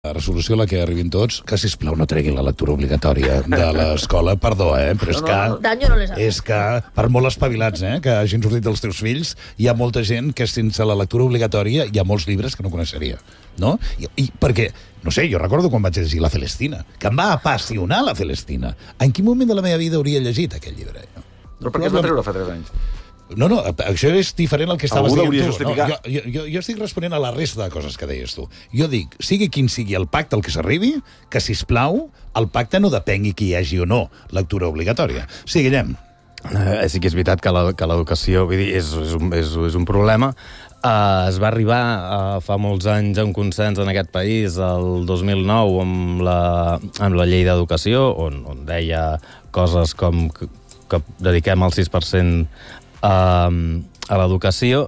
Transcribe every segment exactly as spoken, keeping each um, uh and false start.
La resolució a la que arribin tots, que, sisplau, no tregui la lectura obligatòria de l'escola. Perdó, eh? Però és que, Daño no les hace. és que per molt espavilats, eh, que hagin sortit els teus fills, hi ha molta gent que sense la lectura obligatòria hi ha molts llibres que no coneixeria, no? I, i perquè, no sé, jo recordo quan vaig llegir La Celestina, que em va apassionar La Celestina. En quin moment de la meva vida hauria llegit aquell llibre? No? Però per què es va treure fa tres anys? No, no, això és diferent al que estaves Algú dient hauria tu. justificat. No, jo, jo, jo estic responent a la resta de coses que deies tu. Jo dic, sigui quin sigui el pacte al que s'arribi, que, sisplau, el pacte no depengui que hi hagi o no lectura obligatòria. Sí, Guillem. Eh, sí que és veritat que la- que l'educació vull dir, és, és, un, és, és un problema. Uh, es va arribar uh, fa molts anys a un consens en aquest país, el dos mil nou, amb la, amb la llei d'educació, on, on deia coses com que, que dediquem el sis per cent a, a l'educació,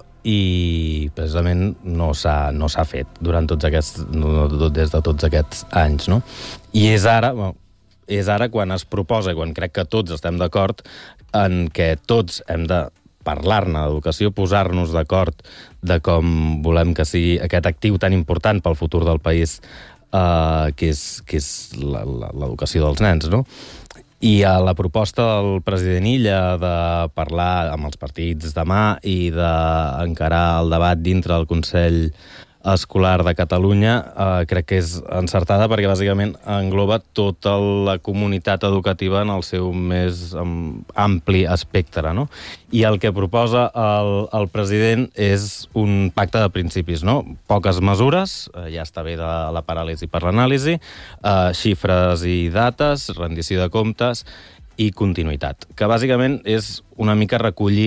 i precisament no s'ha no s'ha fet durant tots aquests, no, no, des de tots aquests anys, no? I és ara, bueno, és ara quan es proposa, i quan crec que tots estem d'acord, en què tots hem de parlar-ne d'educació, posar-nos d'acord de com volem que sigui aquest actiu tan important pel futur del país, eh, que és, que és la- la- l'educació dels nens, no? I a la proposta del president Illa de parlar amb els partits demà i d'encarar el debat dintre del Consell Escolar de Catalunya, eh, crec que és encertada perquè bàsicament engloba tota la comunitat educativa en el seu més um, ampli espectre, no? I el que proposa el, el president és un pacte de principis, no? Poques mesures, eh, ja està bé de la paràlisi per l'anàlisi, eh, xifres i dates, rendició de comptes i continuïtat, que bàsicament és una mica recollir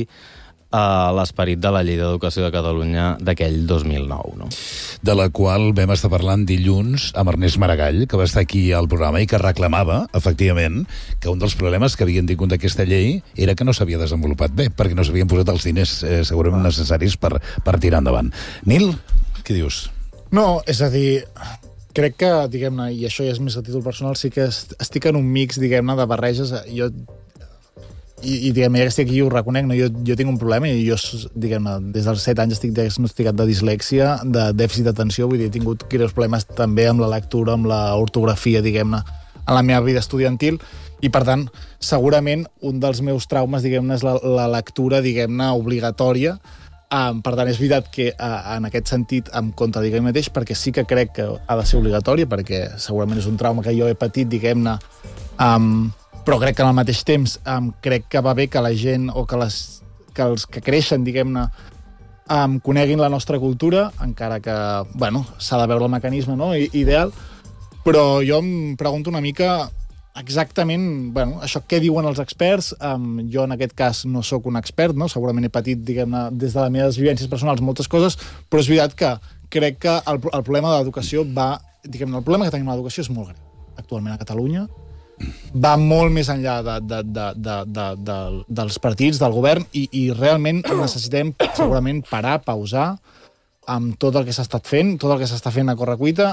a l'esperit de la Llei d'Educació de Catalunya d'aquell dos mil nou, no? De la qual vam estar parlant dilluns amb Ernest Maragall, que va estar aquí al programa i que reclamava, efectivament, que un dels problemes que havien tingut d'aquesta llei era que no s'havia desenvolupat bé, perquè no s'havien posat els diners eh, segurament necessaris per, per tirar endavant. Nil, què dius? No, és a dir, crec que, diguem-ne, i això ja és més a títol personal, sí que est- estic en un mix, diguem-ne, de barreges. Jo, i, i diguem-ne, ja que estic aquí ho reconec, no? jo, jo tinc un problema i jo, diguem-ne, des dels set anys estic diagnosticat de dislèxia, de dèficit d'atenció, vull dir, he tingut greus problemes també amb la lectura, amb la ortografia, diguem-ne, en la meva vida estudiantil, i per tant, segurament un dels meus traumes, diguem-ne, és la, la lectura, diguem-ne, obligatòria. Um, per tant, és veritat que uh, en aquest sentit em contradic a mi mateix, perquè sí que crec que ha de ser obligatòria, perquè segurament és un trauma que jo he patit, diguem-ne, um, però crec que al mateix temps um, crec que va bé que la gent o que, les, que els que creixen, diguem-ne, um, coneguin la nostra cultura, encara que, bueno, s'ha de veure el mecanisme, no?, I, ideal, però jo em pregunto una mica exactament, bueno, això què diuen els experts. Um, jo en aquest cas no sóc un expert, no? Segurament he patit, diguem-ne, des de les meves vivències personals moltes coses, però és veritat que crec que el, el problema de l'educació va, diguem-ne, el problema que tenim a l'educació és molt greu actualment a Catalunya, va molt més enllà de, de, de, de, de, de, dels partits, del govern, i, i realment necessitem segurament parar, pausar amb tot el que s'ha estat fent, tot el que s'està fent a correcuita,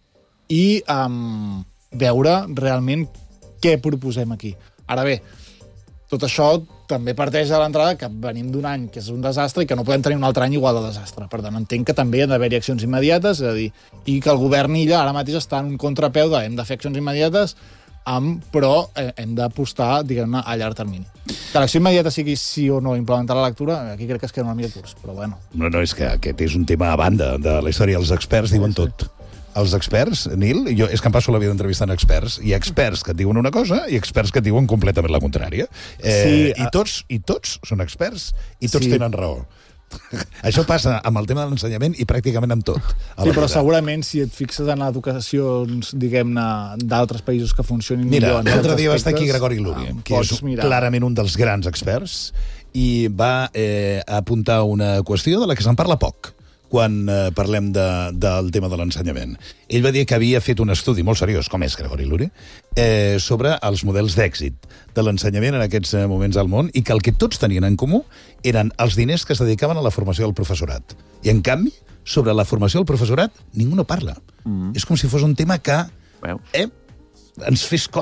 i um, veure realment què proposem aquí. Ara bé, tot això també parteix de l'entrada que venim d'un any que és un desastre i que no podem tenir un altre any igual de desastre. Per tant, entenc que també hi ha d'haver accions immediates, és a dir, i que el govern Illa ara mateix està en un contrapeu de hem de fer accions immediates, amb, però eh, hem d'apostar, diguem-ne, a llarg termini. Que l'acció immediata sigui sí o no implementar la lectura, aquí crec que es queda una mica curs, però bueno. No, no, és que aquest és un tema a banda de la història. Els experts diuen tot. Els experts, Nil, jo és que em passo la vida entrevistant experts. Hi ha experts que et diuen una cosa i experts que et diuen completament la contrària. Eh, Sí, i, tots, I tots són experts i tots Sí. tenen raó. Això passa amb el tema de l'ensenyament i pràcticament amb tot. a la Sí, però vida. segurament si et fixes en educacions, diguem-ne, d'altres països que funcionin Mira, millor... en l'altre certs dia va estar aquí aspectes, Gregori Luria, ah, que és pots mirar. clarament un dels grans experts, i va eh, apuntar una qüestió de la que se'n parla poc quan eh, parlem de, del tema de l'ensenyament. Ell va dir que havia fet un estudi molt seriós, com és Gregori Luria, eh, sobre els models d'èxit de l'ensenyament en aquests eh, moments al món, i que el que tots tenien en comú eren els diners que es dedicaven a la formació del professorat. I, en canvi, sobre la formació del professorat, ningú no parla. Mm. És com si fos un tema que Veus? eh, ens fes cosa.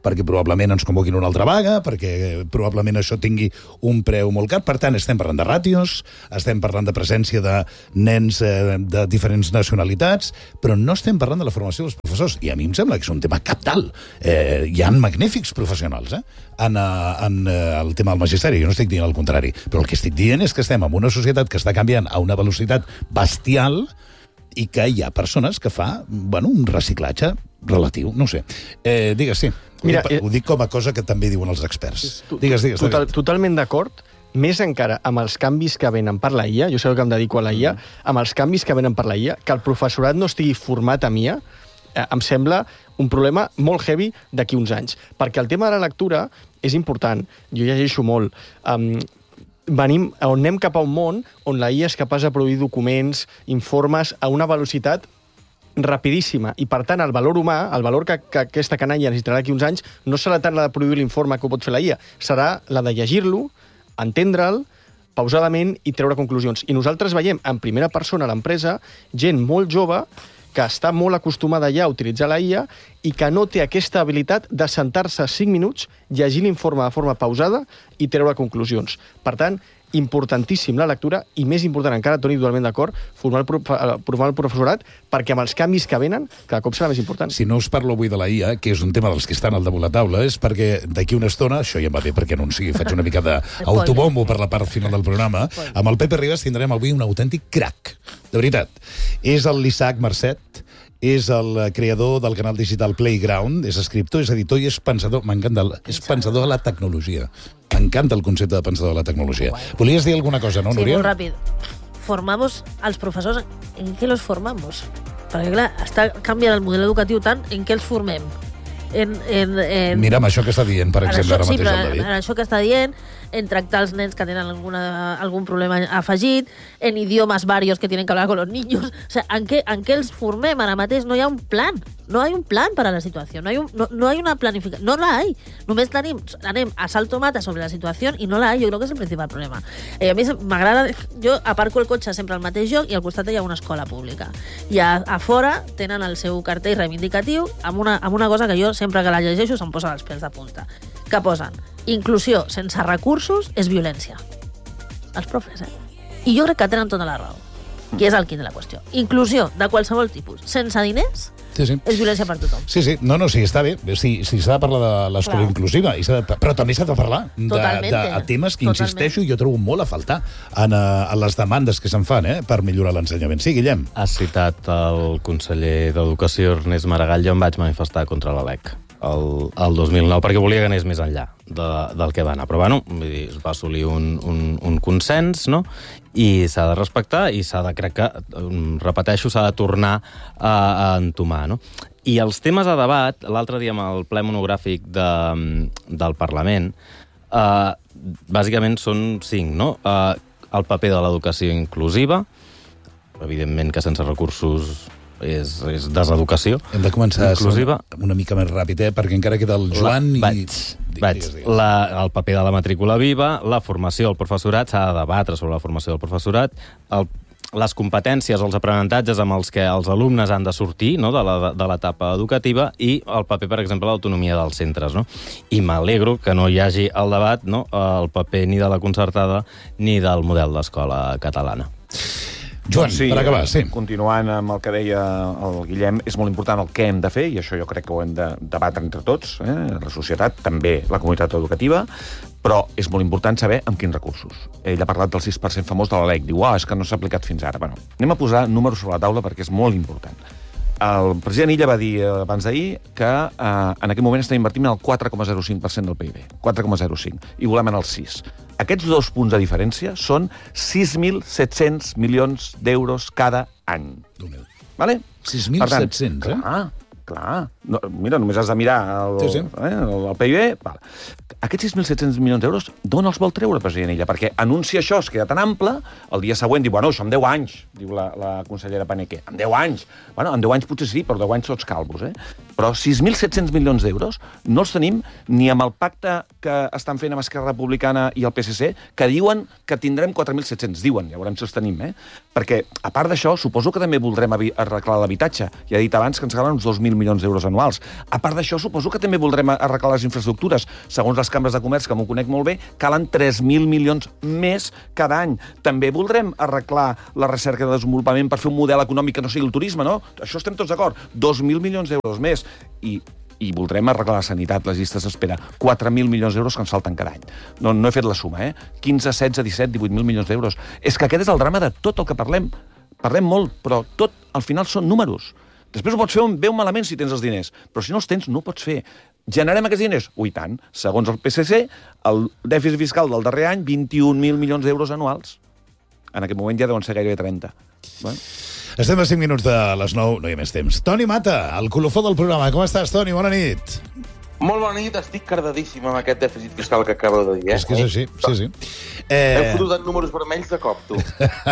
perquè probablement ens convoquin una altra vaga, perquè probablement això tingui un preu molt car. Per tant, estem parlant de ràtios, estem parlant de presència de nens eh, de diferents nacionalitats, però no estem parlant de la formació dels professors. I a mi em sembla que és un tema cabdal. Eh, hi ha magnífics professionals eh, en, en eh, el tema del magisteri. Jo no estic dient el contrari, però el que estic dient és que estem en una societat que està canviant a una velocitat bestial i que hi ha persones que fa, bueno, un reciclatge relatiu, no sé. Eh, digues, sí. Ho, Mira, dic, eh... ho dic com a cosa que també diuen els experts. Tu, digues, digues. Total, totalment d'acord, més encara amb els canvis que venen per la I A, jo sé que em dedico a la I A, mm. amb els canvis que venen per la I A, que el professorat no estigui format amb I A, eh, em sembla un problema molt heavy d'aquí uns anys. Perquè el tema de la lectura és important. Jo llegeixo molt. Um, venim, on anem cap a un món on la I A és capaç de produir documents, informes, a una velocitat rapidíssima, i per tant el valor humà, el valor que, que aquesta canalla necessitarà d'aquí uns anys, no serà tant la de produir l'informe que ho pot fer la I A, serà la de llegir-lo, entendre'l, pausadament i treure conclusions. I nosaltres veiem en primera persona a l'empresa gent molt jove que està molt acostumada ja a utilitzar la I A i que no té aquesta habilitat de sentar-se cinc minuts, llegir l'informe de forma pausada i treure conclusions. Per tant, importantíssim la lectura, i més important encara, Toni, totalment d'acord, formar, formar el professorat, perquè amb els canvis que venen, cada cop serà més important. Si no us parlo avui de la I A, que és un tema dels que estan al damunt la taula, és perquè d'aquí una estona, això ja em va bé perquè anunciï, faig una mica d'autobombo per la part final del programa, amb el Pepe Ribas tindrem avui un autèntic crac, de veritat. És el l'Isaac Marcet, és el creador del canal digital Playground, és escriptor, és editor i és pensador, m'encanta, és pensador de la tecnologia. M'encanta el concepte de pensador de la tecnologia. Volies dir alguna cosa, no, Núria? Sí, molt ràpid. Formamos als professors, en què los formamos? Perquè, clar, està canviant el model educatiu tant, en què els formem? En, en, en... Mira, amb això que està dient, per exemple, ara sí, mateix el David. En això que està dient, en tractar els nens que tenen alguna, algun problema afegit, en idiomes varios que tienen que hablar con los niños. O sea, ¿en qué, en qué els formem ara mateix? No hi ha un plan. No hay un plan para la situación. No hay, un, no, no hay una planificación. No la hay. Només tenim, anem a salto mata sobre la situació i no la hay. Jo crec que és el principal problema. Eh, a mi m'agrada... Jo aparco el cotxe sempre al mateix lloc i al costat hi ha una escola pública. I a, a fora tenen el seu cartell reivindicatiu amb una, amb una cosa que jo sempre que la llegeixo se'm posen els pèls de punta. Que posen? Inclusió sense recursos és violència. Els profes, eh? I jo crec que tenen tota la raó. Que és el quid de la qüestió. Inclusió de qualsevol tipus, sense diners, sí, sí. és violència per tothom. Sí, sí, no, no, sí, està bé. Sí, sí, s'ha de parlar de l'escola inclusiva, i de, però també s'ha de parlar de, de, de temes que, Totalment. insisteixo, jo trobo molt a faltar en, en les demandes que se'n fan eh, per millorar l'ensenyament. Sí, Guillem. Has citat el conseller d'Educació, Ernest Maragall. Jo em vaig manifestar contra la L E C el, el dos mil nou, perquè volia que anés més enllà de, del que va anar. Però, bueno, vull dir, es va assolir un, un, un consens, no?, i s'ha de respectar i s'ha de, crec que, repeteixo, s'ha de tornar a, a entomar, no? I els temes a debat, l'altre dia amb el ple monogràfic de, del Parlament, eh, bàsicament són cinc, no? Eh, el paper de l'educació inclusiva, evidentment que sense recursos és, és deseducació. Hem de començar inclusiva. Una mica més ràpid, eh? Perquè encara queda el Joan la, i... Vaig, vaig. Digues, digues. La, el paper de la matrícula viva, la formació del professorat, s'ha de debatre sobre la formació del professorat, el, les competències o els aprenentatges amb els que els alumnes han de sortir, no?, de l'etapa educativa, i el paper, per exemple, l'autonomia dels centres, no? I m'alegro que no hi hagi el debat, no?, el paper ni de la concertada ni del model d'escola catalana. Joan, sí, per acabar, sí. Continuant amb el que deia el Guillem, és molt important el què hem de fer, i això jo crec que ho hem de debatre entre tots, eh? La societat, també la comunitat educativa, però és molt important saber amb quins recursos. Ell ha parlat del sis per cent famós de la L E C, diu, ah, és que no s'ha aplicat fins ara. Bueno, anem a posar números sobre la taula perquè és molt important. El president Illa va dir abans d'ahir que eh, en aquest moment estem invertint el quatre coma zero cinc per cent del P I B, quatre coma zero cinc, i volem anar al sis. Aquests dos punts de diferència són sis mil set-cents milions d'euros cada any. Vale? sis mil set-cents, eh? Clar, clar. No, mira, només has de mirar el, sí, sí. Eh, el, el P I B. Vale. Aquests sis mil set-cents milions d'euros, d'on els vol treure, president Illa? Perquè anuncia això, es queda tan ample, el dia següent diu, bueno, això en deu anys, diu la, la consellera Paneque. En deu anys. Bueno, en deu anys potser sí, però deu anys tots calvos, eh? Però sis mil set-cents milions d'euros no els tenim ni amb el pacte que estan fent amb Esquerra Republicana i el P S C, que diuen que tindrem quatre mil set-cents. Diuen, ja veurem si els tenim, eh? Perquè, a part d'això, suposo que també voldrem arreglar l'habitatge. Ja he dit abans que ens calen uns dos mil milions d'euros anuals. A part d'això, suposo que també voldrem arreglar les infraestructures. Segons les cambres de comerç, que m'ho conec molt bé, calen tres mil milions més cada any. També voldrem arreglar la recerca de desenvolupament per fer un model econòmic que no sigui el turisme, no? Això estem tots d'acord. dos mil milions d'euros més. I, i voldrem arreglar la sanitat, les llistes d'espera. quatre mil milions d'euros que ens falten cada any. No, no he fet la suma, eh? quinze, setze, disset, divuit mil milions d'euros. És que aquest és el drama de tot el que parlem. Parlem molt, però tot, al final, són números. Després ho pots fer bé o malament si tens els diners, però si no els tens, no ho pots fer. Generem aquests diners? Ui, tant. Segons el P S C, el dèficit fiscal del darrer any, vint-i-un mil milions d'euros anuals. En aquest moment ja deuen ser gairebé trenta. Bueno. Estem a cinc minuts de les nou, no hi ha més temps. Toni Mata, el colofó del programa. Com estàs, Toni? Bona nit. Molt bona nit, estic cardadíssim amb aquest dèficit fiscal que acabo de dir. Eh? És que és així, sí, sí. Eh... Heu fotut en números vermells de cop, tu.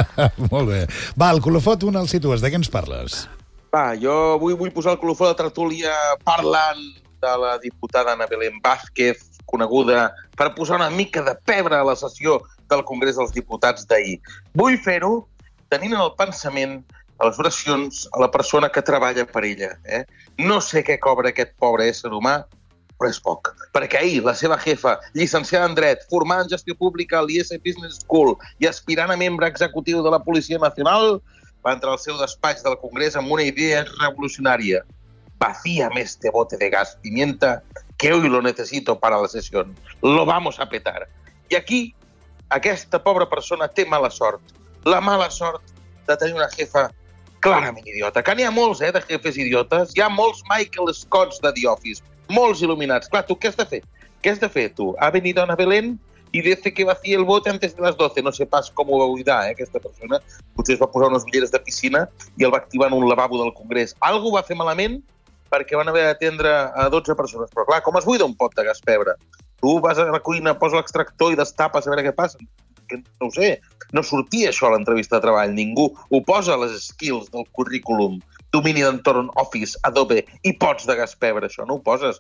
Molt bé. Va, el colofó, tu on el situes? De què ens parles? Va, jo vull, vull posar el colofó de tertúlia parlant de la diputada Ana Belén Vázquez, coneguda per posar una mica de pebre a la sessió del Congrés dels Diputats d'ahir. Vull fer-ho tenint en el pensament a les oracions a la persona que treballa per ella. Eh? No sé què cobra aquest pobre ésser humà, però és poc. Perquè ahir la seva jefa, llicenciada en Dret, formada en Gestió Pública a l'I S Business School i aspirant a membre executiu de la Policia Nacional, va entrar al seu despatx del Congrés amb una idea revolucionària. Vacíame este bote de gas pimienta que hoy lo necesito para la sesión. Lo vamos a petar. I aquí, aquesta pobra persona té mala sort. La mala sort de tenir una jefa clarament idiota. Que n'hi ha molts, eh, de jefes idiotes. Hi ha molts Michael Scotts de The Office. Molts il·luminats. Clar, tu què has de fer? Què has de fer, tu? Ha venido Ana Belén y dice que vacíe el bote antes de las doce. No sé pas com ho va oblidar, eh, aquesta persona. Potser es va posar unes ulleres de piscina i el va activar en un lavabo del Congrés. Algú va fer malament perquè van haver d'atendre a dotze persones. Però clar, com es buida un pot de gas pebre? Tu vas a la cuina, posa l'extractor i destapes a veure què passa. Que no ho sé, no sortia això a l'entrevista de treball. Ningú ho posa a les skills del currículum. Domini d'entorn Office, Adobe i pots de gas pebre, això no ho poses.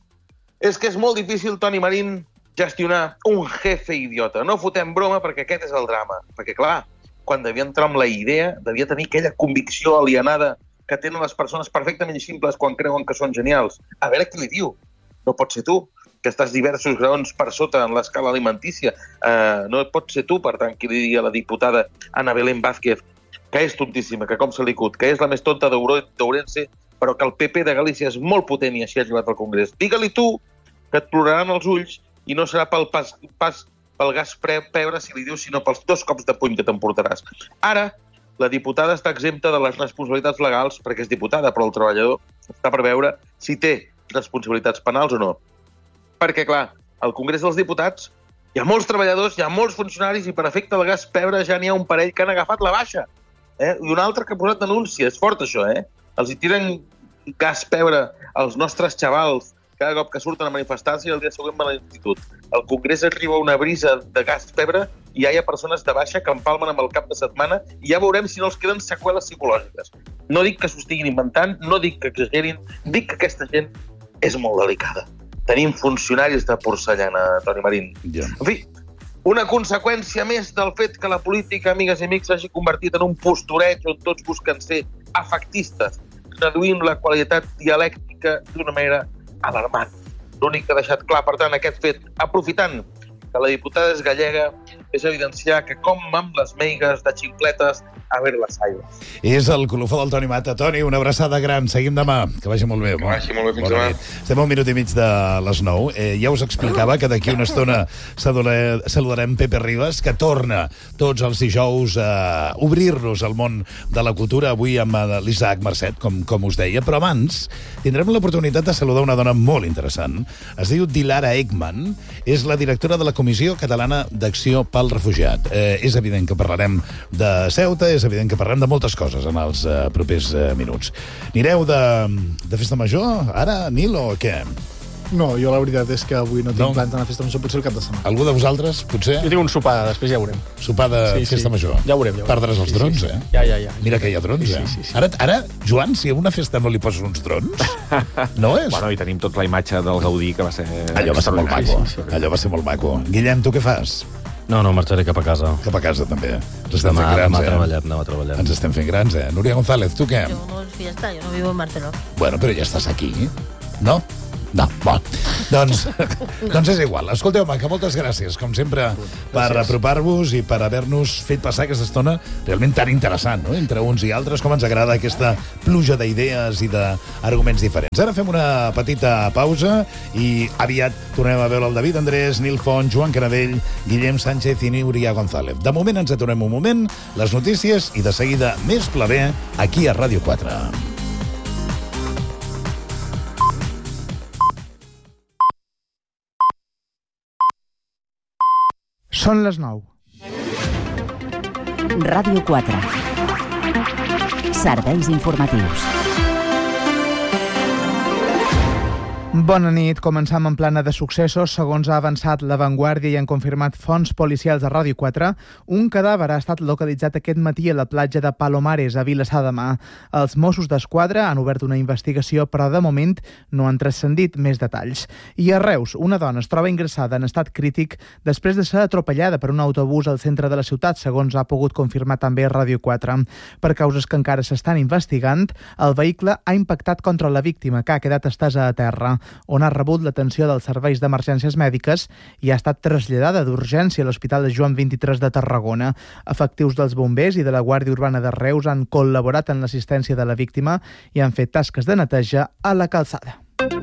És que és molt difícil, Toni Marín, gestionar un jefe idiota. No fotem broma perquè aquest és el drama. Perquè, clar, quan devia entrar amb la idea, devia tenir aquella convicció alienada que tenen les persones perfectament simples quan creuen que són genials. A veure qui li diu. No pot ser tu, que estàs diversos graons per sota en l'escala alimentícia. Uh, no pot ser tu, per tant, qui li digui a la diputada Ana Belén Vázquez que és tontíssima, que com se li cut, que és la més tonta d'Ourense, però que el P P de Galícia és molt potent i així ha arribat al Congrés. Digue-li tu que et ploraran els ulls i no serà pel pas, pas pel gas pebre, si li dius, sinó pels dos cops de puny que t'emportaràs. Ara, la diputada està exempta de les responsabilitats legals perquè és diputada, però el treballador està per veure si té responsabilitats penals o no. Perquè, clar, al Congrés dels Diputats hi ha molts treballadors, hi ha molts funcionaris i per efecte del gas pebre ja n'hi ha un parell que han agafat la baixa. Eh? I un altre que ha posat denúncia. És fort, això, eh? Els hi tiren gas pebre als nostres xavals cada cop que surten a manifestar-se i el dia següent van a l'institut. Al Congrés arriba una brisa de gas pebre i ja hi ha persones de baixa que empalmen amb el cap de setmana i ja veurem si no els queden seqüeles psicològiques. No dic que s'ho estiguin inventant, no dic que exagerin, dic que aquesta gent és molt delicada. Tenim funcionaris de porcellana, Toni Marín. Yeah. En fi, una conseqüència més del fet que la política, amigues i amics, s'hagi convertit en un postureig on tots busquen ser afectistes, reduint la qualitat dialèctica d'una manera alarmant. L'únic que ha deixat clar, per tant, aquest fet, aprofitant que la diputada és gallega, és evidenciar que com amb les meigues de ximpletes a veure les aigües. És el colofó del Toni Mata. Toni, una abraçada gran. Seguim demà. Que vagi molt bé. Que vagi molt bé. Fins demà. Estem a un minut i mig de les nou. Eh, ja us explicava que d'aquí una estona saludarem Pepe Ribas, que torna tots els dijous a obrir-nos al món de la cultura, avui amb l'Isaac Marcet, com, com us deia. Però abans tindrem l'oportunitat de saludar una dona molt interessant. Es diu Dilara Ekman. És la directora de la Comissió Catalana d'Acció pel Refugiat. Eh, és evident que parlarem de Ceuta, és evident que parlem de moltes coses en els uh, propers uh, minuts. Anireu de, de festa major, ara, Nil, o què? No, jo la veritat és que avui no tinc No? plans d'anar a festa major, potser el cap de setmana. Algú de vosaltres, potser? Jo tinc un sopar, després ja veurem. Sopar de Sí, sí. festa major. Ja ho veurem, ja ho veurem. Perdràs els Sí, sí, drons, sí. eh? Ja, ja, ja. Mira que hi ha drons, Sí, eh? sí, sí. Ara, ara, Joan, si a una festa no li poses uns drons, no és? Bueno, i tenim tota la imatge del Gaudí, que va ser... Allò va ser molt maco. extraordinari. Sí, sí. Allò va ser molt maco. Guillem, tu què fas? No, no, marxaré cap a casa. Cap a casa, també. Ens estem Demà, fent grans, demà eh? treballant, demà treballant. Ens estem fent grans, eh? Núria González, tu què? Yo no es fiesta, yo no vivo en Barcelona. Bueno, però ja estàs aquí, no? No, bon. doncs, doncs és igual. Escolteu, home, que moltes gràcies, com sempre, per apropar-vos i per haver-nos fet passar aquesta estona realment tan interessant, no?, entre uns i altres, com ens agrada aquesta pluja d'idees i d'arguments diferents. Ara fem una petita pausa i aviat tornem a veure el David Andrés, Nil Font, Joan Canadell, Guillem Sánchez i Núria González. De moment ens aturem un moment, les notícies i de seguida més plaer aquí a Ràdio quatre. Són les nou. Ràdio quatre. Serveis informatius. Bona nit. Començam en plana de successos. Segons ha avançat La Vanguardia i han confirmat fonts policials de Ràdio quatre, un cadàver ha estat localitzat aquest matí a la platja de Palomares, a Vilassar de Mar. Els Mossos d'Esquadra han obert una investigació, però de moment no han transcendit més detalls. I a Reus, una dona es troba ingressada en estat crític després de ser atropellada per un autobús al centre de la ciutat, segons ha pogut confirmar també Ràdio quatre. Per causes que encara s'estan investigant, el vehicle ha impactat contra la víctima, que ha quedat estesa a terra, on ha rebut l'atenció dels serveis d'emergències mèdiques i ha estat traslladada d'urgència a l'Hospital de Joan vint-i-tres de Tarragona. Efectius dels bombers i de la Guàrdia Urbana de Reus han col·laborat en l'assistència de la víctima i han fet tasques de neteja a la calçada.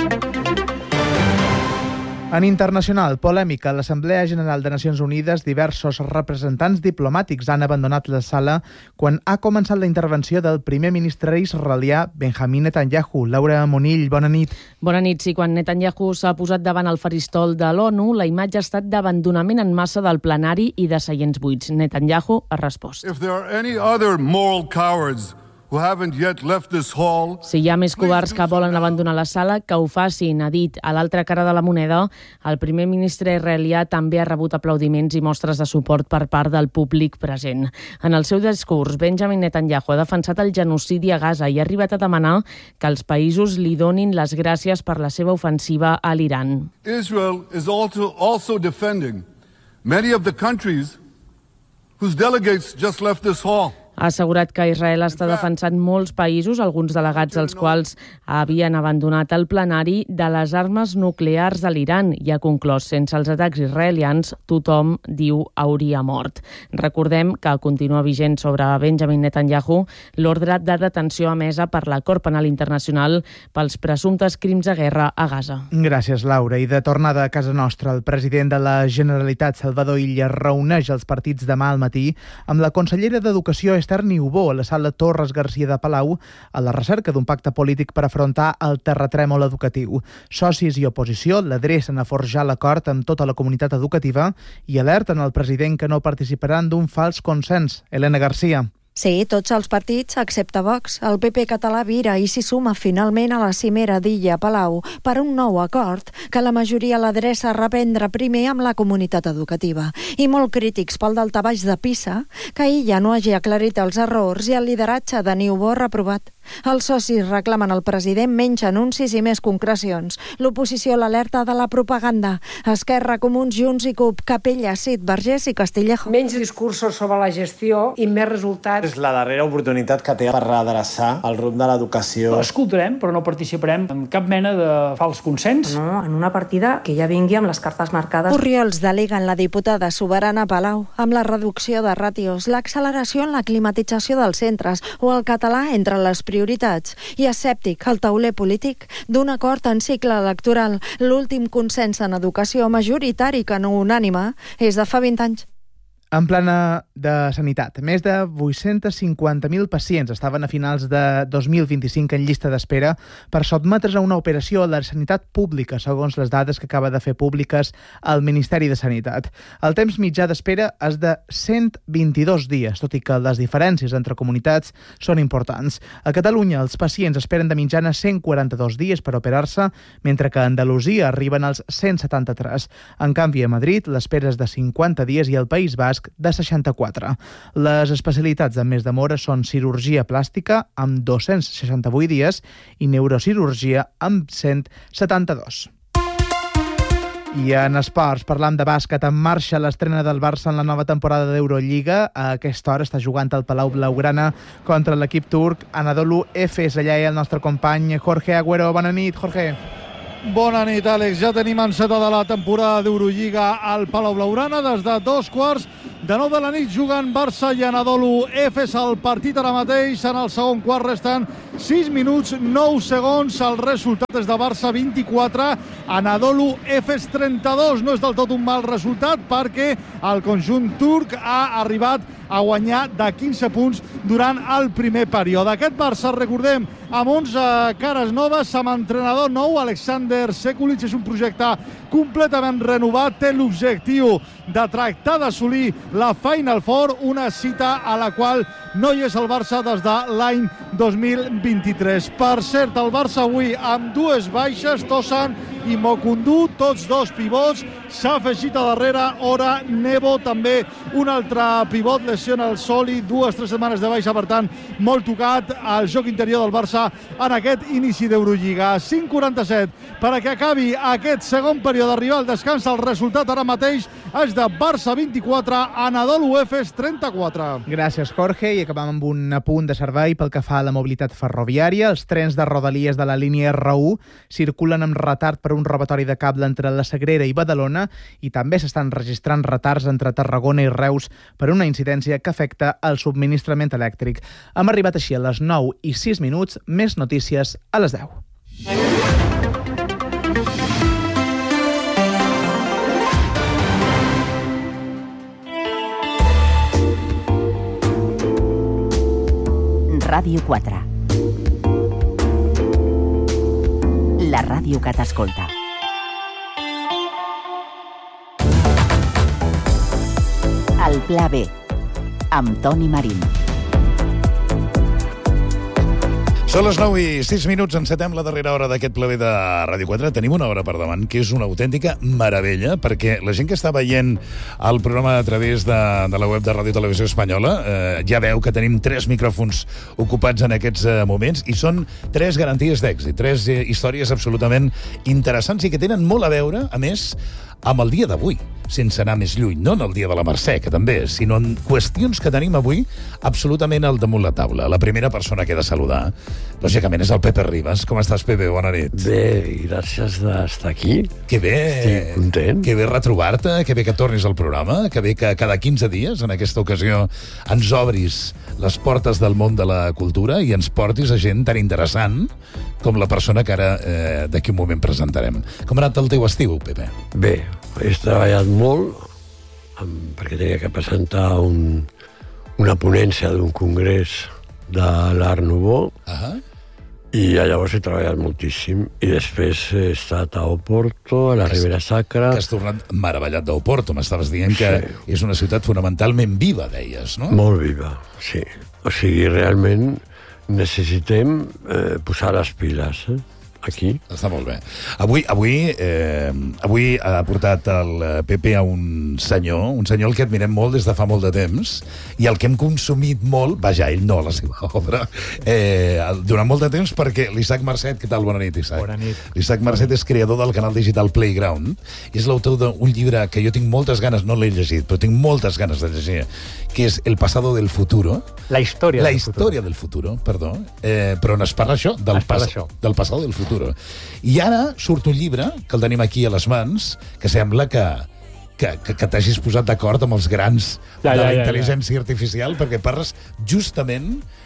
En internacional, polèmica, a l'Assemblea General de Nacions Unides, diversos representants diplomàtics han abandonat la sala quan ha començat la intervenció del primer ministre israelià Benjamin Netanyahu. Laura Monill, bona nit. Bona nit. Sí, quan Netanyahu s'ha posat davant el faristol de l'ONU, la imatge ha estat d'abandonament en massa del plenari i de seients buits. Netanyahu ha respost. If there are any other moral cowards who haven't yet left this hall, si hi ha més covards que volen abandonar la sala, que ho facin, ha dit. A l'altra cara de la moneda, el primer ministre israelià també ha rebut aplaudiments i mostres de suport per part del públic present. En el seu discurs, Benjamin Netanyahu ha defensat el genocidi a Gaza i ha arribat a demanar que els països li donin les gràcies per la seva ofensiva a l'Iran. Israel is also, also defending many of the countries whose delegates just left this hall. Ha assegurat que Israel està defensant molts països, alguns delegats dels quals havien abandonat el plenari, de les armes nuclears de l'Iran i ha conclòs, sense els atacs israelians, tothom, diu, hauria mort. Recordem que continua vigent sobre Benjamin Netanyahu l'ordre de detenció emesa per la Cort Penal Internacional pels presumptes crims de guerra a Gaza. Gràcies, Laura. I de tornada a casa nostra, el president de la Generalitat, Salvador Illa, reuneix els partits demà al matí amb la consellera d'Educació, Esther Niubó, a la sala Torres Garcia de Palau, a la recerca d'un pacte polític per afrontar el terratrèmol educatiu. Socis i oposició l'adrecen a forjar l'acord amb tota la comunitat educativa i alerten al president que no participaran d'un fals consens. Helena Garcia. Sí, tots els partits, excepte Vox. El P P català vira i s'hi suma finalment a la cimera d'Illa Palau per un nou acord que la majoria l'adreça a reprendre primer amb la comunitat educativa. I molt crítics pel daltabaix de PISA, que Illa no hagi aclarit els errors i el lideratge de Niubó reprovat. Els socis reclamen al president menys anuncis i més concrecions. L'oposició l'alerta de la propaganda. Esquerra, Comuns, Junts i CUP, Capella, Cid, Vergés i Castillejo. Menys discursos sobre la gestió i més resultats. És la darrera oportunitat que té per redreçar el rumb de l'educació. Escoltarem, però no participarem en cap mena de fals consens. No, en una partida que ja vingui amb les cartes marcades. Orriols deleguen la diputada soberana Palau amb la reducció de ràtios, l'acceleració en la climatització dels centres o el català entre les prioritats. I escèptic al tauler polític d'un acord en cicle electoral. L'últim consens en educació majoritari que no unànime és de fa vint anys. En plana de sanitat, més de vuit-cents cinquanta mil pacients estaven a finals de dos mil vint-i-cinc en llista d'espera per sotmetre's a una operació a la sanitat pública, segons les dades que acaba de fer públiques el Ministeri de Sanitat. El temps mitjà d'espera és de cent vint-i-dos dies, tot i que les diferències entre comunitats són importants. A Catalunya, els pacients esperen de mitjana cent quaranta-dos dies per operar-se, mentre que a Andalusia arriben als cent setanta-tres. En canvi, a Madrid, l'espera és de cinquanta dies i al País Basc de seixanta-quatre. Les especialitats amb més demora són cirurgia plàstica, amb dos-cents seixanta-vuit dies, i neurocirurgia, amb cent setanta-dos. I en esports, parlam de bàsquet. En marxa l'estrena del Barça en la nova temporada d'Eurolliga. A aquesta hora està jugant al Palau Blaugrana contra l'equip turc Anadolu Efes. Allà hi ha el nostre company Jorge Agüero. Bona nit, Jorge. Bona nit, Àlex. Ja tenim encetada la temporada d'Eurolliga al Palau Blaugrana. Des de dos quarts de nou de la nit juguen Barça i Anadolu Efes. El partit ara mateix, en el segon quart resten sis minuts, nou segons. El resultat és de Barça vint-i-quatre, Anadolu Efes trenta-dos. No és del tot un mal resultat perquè el conjunt turc ha arribat a guanyar de quinze punts durant el primer període. Aquest Barça, recordem, amb onze cares noves, amb entrenador nou, Alexander Sekulic. És un projecte completament renovat, té l'objectiu de tractar d'assolir la Final Four, una cita a la qual no hi és el Barça des de l'any dos mil vint-i-tres. Per cert, el Barça avui amb dues baixes, Tosan i Mokundu, tots dos pivots. S'ha afegit a darrera hora Nebo, també un altre pivot, lesiona el Soli, dues, tres setmanes de baixa, per tant, molt tocat al joc interior del Barça en aquest inici d'Eurolliga. cinc quaranta-set perquè acabi aquest segon període, d'arribar al descans. El resultat ara mateix és de Barça vint-i-quatre, Anadolu Efes trenta-quatre. Gràcies, Jorge. I acabam amb un apunt de servei pel que fa a la mobilitat ferroviària. Els trens de Rodalies de la línia erre u circulen amb retard per un robatori de cable entre la Sagrera i Badalona, i també s'estan registrant retards entre Tarragona i Reus per una incidència que afecta el subministrament elèctric. Hem arribat així a les nou i sis minuts. Més notícies a les deu. Ràdio quatre. La ràdio que t'escolta. El Pla B, amb Toni Marín. Són les nou i sis minuts, encetem la darrera hora d'aquest Pla B de Ràdio quatre. Tenim una hora per davant, que és una autèntica meravella, perquè la gent que està veient el programa a través de, de la web de Ràdio Televisió Espanyola eh, ja veu que tenim tres micròfons ocupats en aquests eh, moments, i són tres garanties d'èxit, tres eh, històries absolutament interessants i que tenen molt a veure, a més, amb el dia d'avui, sense anar més lluny, no en el dia de la Mercè, que també és, sinó en qüestions que tenim avui absolutament al damunt la taula. La primera persona que he de saludar, lògicament, és el Pepe Ribas. Com estàs, Pepe? Bona nit. Bé, gràcies d'estar aquí. Que bé. Estic content. Que bé retrobar-te, que bé que tornis al programa, que bé que cada quinze dies, en aquesta ocasió, ens obris les portes del món de la cultura i ens portis a gent tan interessant com la persona que ara eh, d'aquí un moment presentarem. Com ha anat el teu estiu, Pepe? Bé, he treballat molt amb, perquè tenia que presentar un, una ponència d'un congrés de l'Art Nouveau. Ah. I llavors he treballat moltíssim. I després he estat a Oporto, a la Ribera Sacra. Que has tornat meravellat d'Oporto. M'estaves dient que sí. És una ciutat fonamentalment viva, deies, no? Molt viva, sí. O sigui, realment necessitem eh, posar les piles, eh? Aquí. Està molt bé. Avui, avui, eh, avui ha portat el Pepe a un senyor, un senyor al que admirem molt des de fa molt de temps, i el que hem consumit molt, vaja, ell no, la seva obra, eh, durant molt de temps, perquè l'Isaac Marcet, què tal? Bona nit, Isaac. Bona nit. L'Isaac Marcet és creador del canal digital Playground, i és l'autor d'un llibre que jo tinc moltes ganes, no l'he llegit, però tinc moltes ganes de llegir, que és El pasado del futuro. La història la del història futuro. del futuro, perdó, eh, però on es parla això, del, es parla pas, això. del passado del futuro. I ara surt un llibre, que el tenim aquí a les mans, que sembla que, que, que, que t'hagis posat d'acord amb els grans ja, de ja, la ja, intel·ligència ja. artificial, perquè parles justament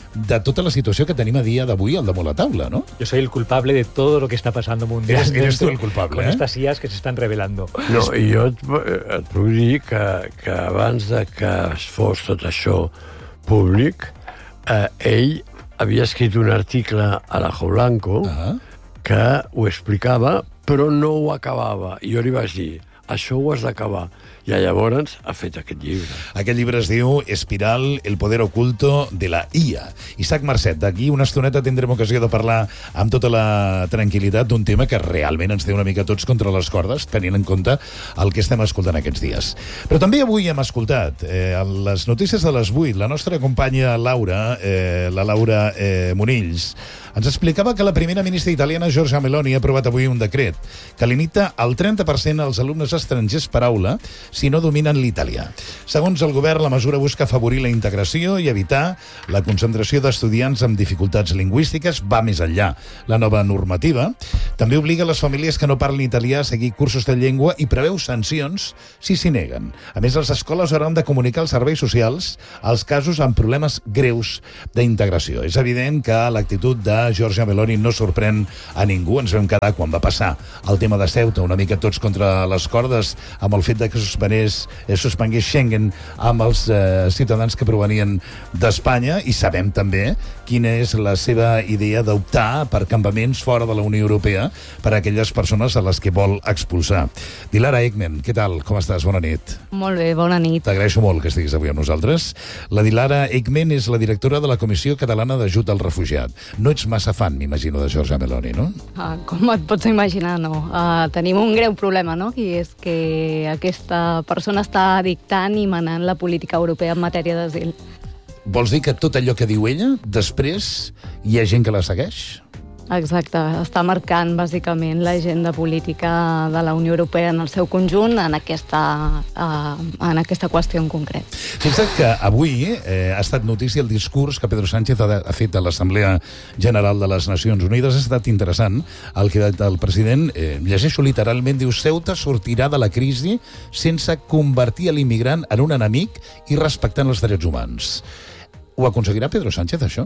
de tota la situació que tenim a dia d'avui al damunt la taula, ¿no? Yo soy el culpable de todo lo que está pasando mundialmente. Eres, eres tú el culpable, con eh? estas I As que se están revelando. No, i jo et, et puc dir que, que abans de que es fos tot això públic, eh, ell havia escrit un article a l'Ajo Blanco uh-huh. que ho explicava, però no ho acabava. I jo li vaig dir, això ho has d'acabar. I llavors ha fet aquest llibre. Aquest llibre es diu Espiral, el poder oculto de la I A. Isaac Marcet, d'aquí una estoneta tindrem ocasió de parlar amb tota la tranquil·litat d'un tema que realment ens té una mica tots contra les cordes, tenint en compte el que estem escoltant aquests dies. Però també avui hem escoltat eh, les notícies de les vuit. La nostra companya Laura, eh, la Laura eh, Monills, ens explicava que la primera ministra italiana, Giorgia Meloni, ha aprovat avui un decret que limita al trenta per cent als alumnes estrangers per aula si no dominen l'italià. Segons el govern, la mesura busca afavorir la integració i evitar la concentració d'estudiants amb dificultats lingüístiques. Va més enllà. La nova normativa també obliga les famílies que no parlen italià a seguir cursos de llengua i preveu sancions si s'hi neguen. A més, les escoles hauran de comunicar als serveis socials els casos amb problemes greus d'integració. És evident que l'actitud de Giorgia Meloni no sorprèn a ningú. Ens vam quedar quan va passar el tema de Ceuta una mica tots contra les cordes amb el fet de que suspenés, eh, suspengués Schengen amb els eh, ciutadans que provenien d'Espanya, i sabem també quina és la seva idea d'optar per campaments fora de la Unió Europea per a aquelles persones a les que vol expulsar. Dilara Ekmen, què tal? Com estàs? Bona nit. Molt bé, bona nit. T'agraeixo molt que estiguis avui amb nosaltres. La Dilara Ekmen és la directora de la Comissió Catalana d'Ajut al Refugiat. No ets massa fan, m'imagino, de Giorgia Meloni, no? Ah, com et pots imaginar, no. Uh, tenim un greu problema, no? I és que aquesta persona està dictant i manant la política europea en matèria d'asil. Vols dir que tot allò que diu ella, després hi ha gent que la segueix? Exacte, està marcant bàsicament l'agenda política de la Unió Europea en el seu conjunt en aquesta, uh, en aquesta qüestió en concret. Fixa't que avui eh, ha estat notícia el discurs que Pedro Sánchez ha, ha fet a l'Assemblea General de les Nacions Unides. Ha estat interessant el que el president, eh, llegeixo literalment, diu: Ceuta sortirà de la crisi sense convertir l'immigrant en un enemic i respectant els drets humans. Ho aconseguirà Pedro Sánchez, això?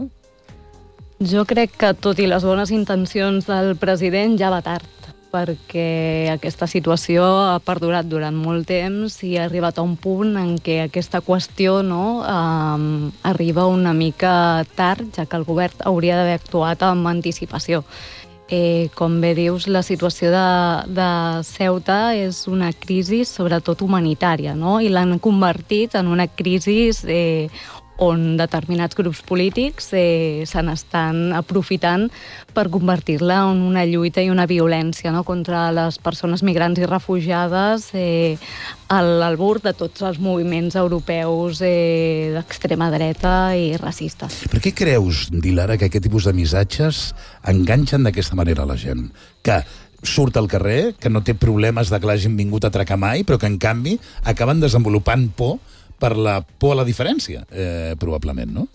Jo crec que, tot i les bones intencions del president, ja va tard, perquè aquesta situació ha perdurat durant molt temps i ha arribat a un punt en què aquesta qüestió no, eh, arriba una mica tard, ja que el govern hauria d'haver actuat amb anticipació. Eh, com bé dius, la situació de, de Ceuta és una crisi sobretot humanitària, no? I l'han convertit en una crisi eh, on determinats grups polítics eh, se n'estan aprofitant per convertir-la en una lluita i una violència, no?, contra les persones migrants i refugiades eh, a l'albur de tots els moviments europeus eh, d'extrema dreta i racista. Per què creus, Dilara, que aquest tipus de missatges enganxen d'aquesta manera a la gent? Que surt al carrer, que no té problemes de que l'hagin vingut a atracar mai, però que, en canvi, acaben desenvolupant por per la por a la diferència, eh, probablement, no?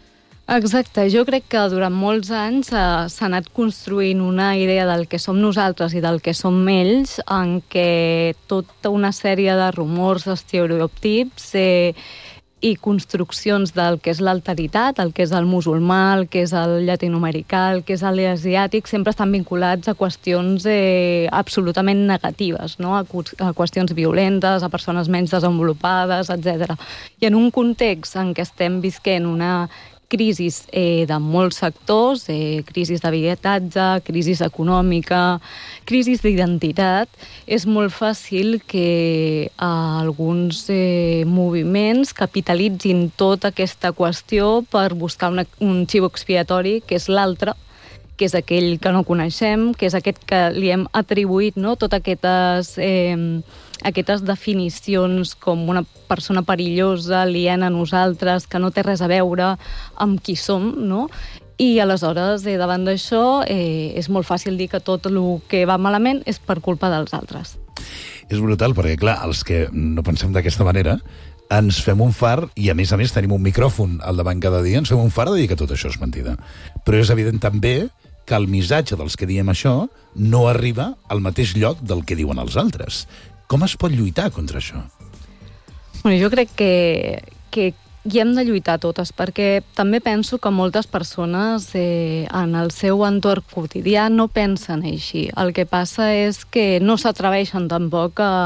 Exacte. Jo crec que durant molts anys eh, s'ha anat construint una idea del que som nosaltres i del que som ells, en què tota una sèrie de rumors, estereotips eh, i construccions del que és l'alteritat, el que és el musulmà, el que és el llatinoamericà, el que és l'asiàtic, sempre estan vinculats a qüestions eh, absolutament negatives, no? a, a qüestions violentes, a persones menys desenvolupades, etcètera. I en un context en què estem visquent una crisis eh, de molts sectors, eh, crisis d'habitatge, crisis econòmica, crisis d'identitat, és molt fàcil que eh, alguns eh, moviments capitalitzin tota aquesta qüestió per buscar una, un xivo expiatori, que és l'altre, que és aquell que no coneixem, que és aquest que li hem atribuït, no?, totes aquestes, eh, aquestes definicions com una persona perillosa, aliena a nosaltres, que no té res a veure amb qui som, no? I aleshores, eh, davant d'això, eh, és molt fàcil dir que tot el que va malament és per culpa dels altres. És brutal, perquè, clar, els que no pensem d'aquesta manera ens fem un far, i a més a més tenim un micròfon al davant cada dia, ens fem un far de dir que tot això és mentida. Però és evident també que el missatge dels que diem això no arriba al mateix lloc del que diuen els altres. Com es pot lluitar contra això? Bueno, jo crec que, que i hem de lluitar totes, perquè també penso que moltes persones eh, en el seu entorn quotidià no pensen així. El que passa és que no s'atreveixen tampoc a,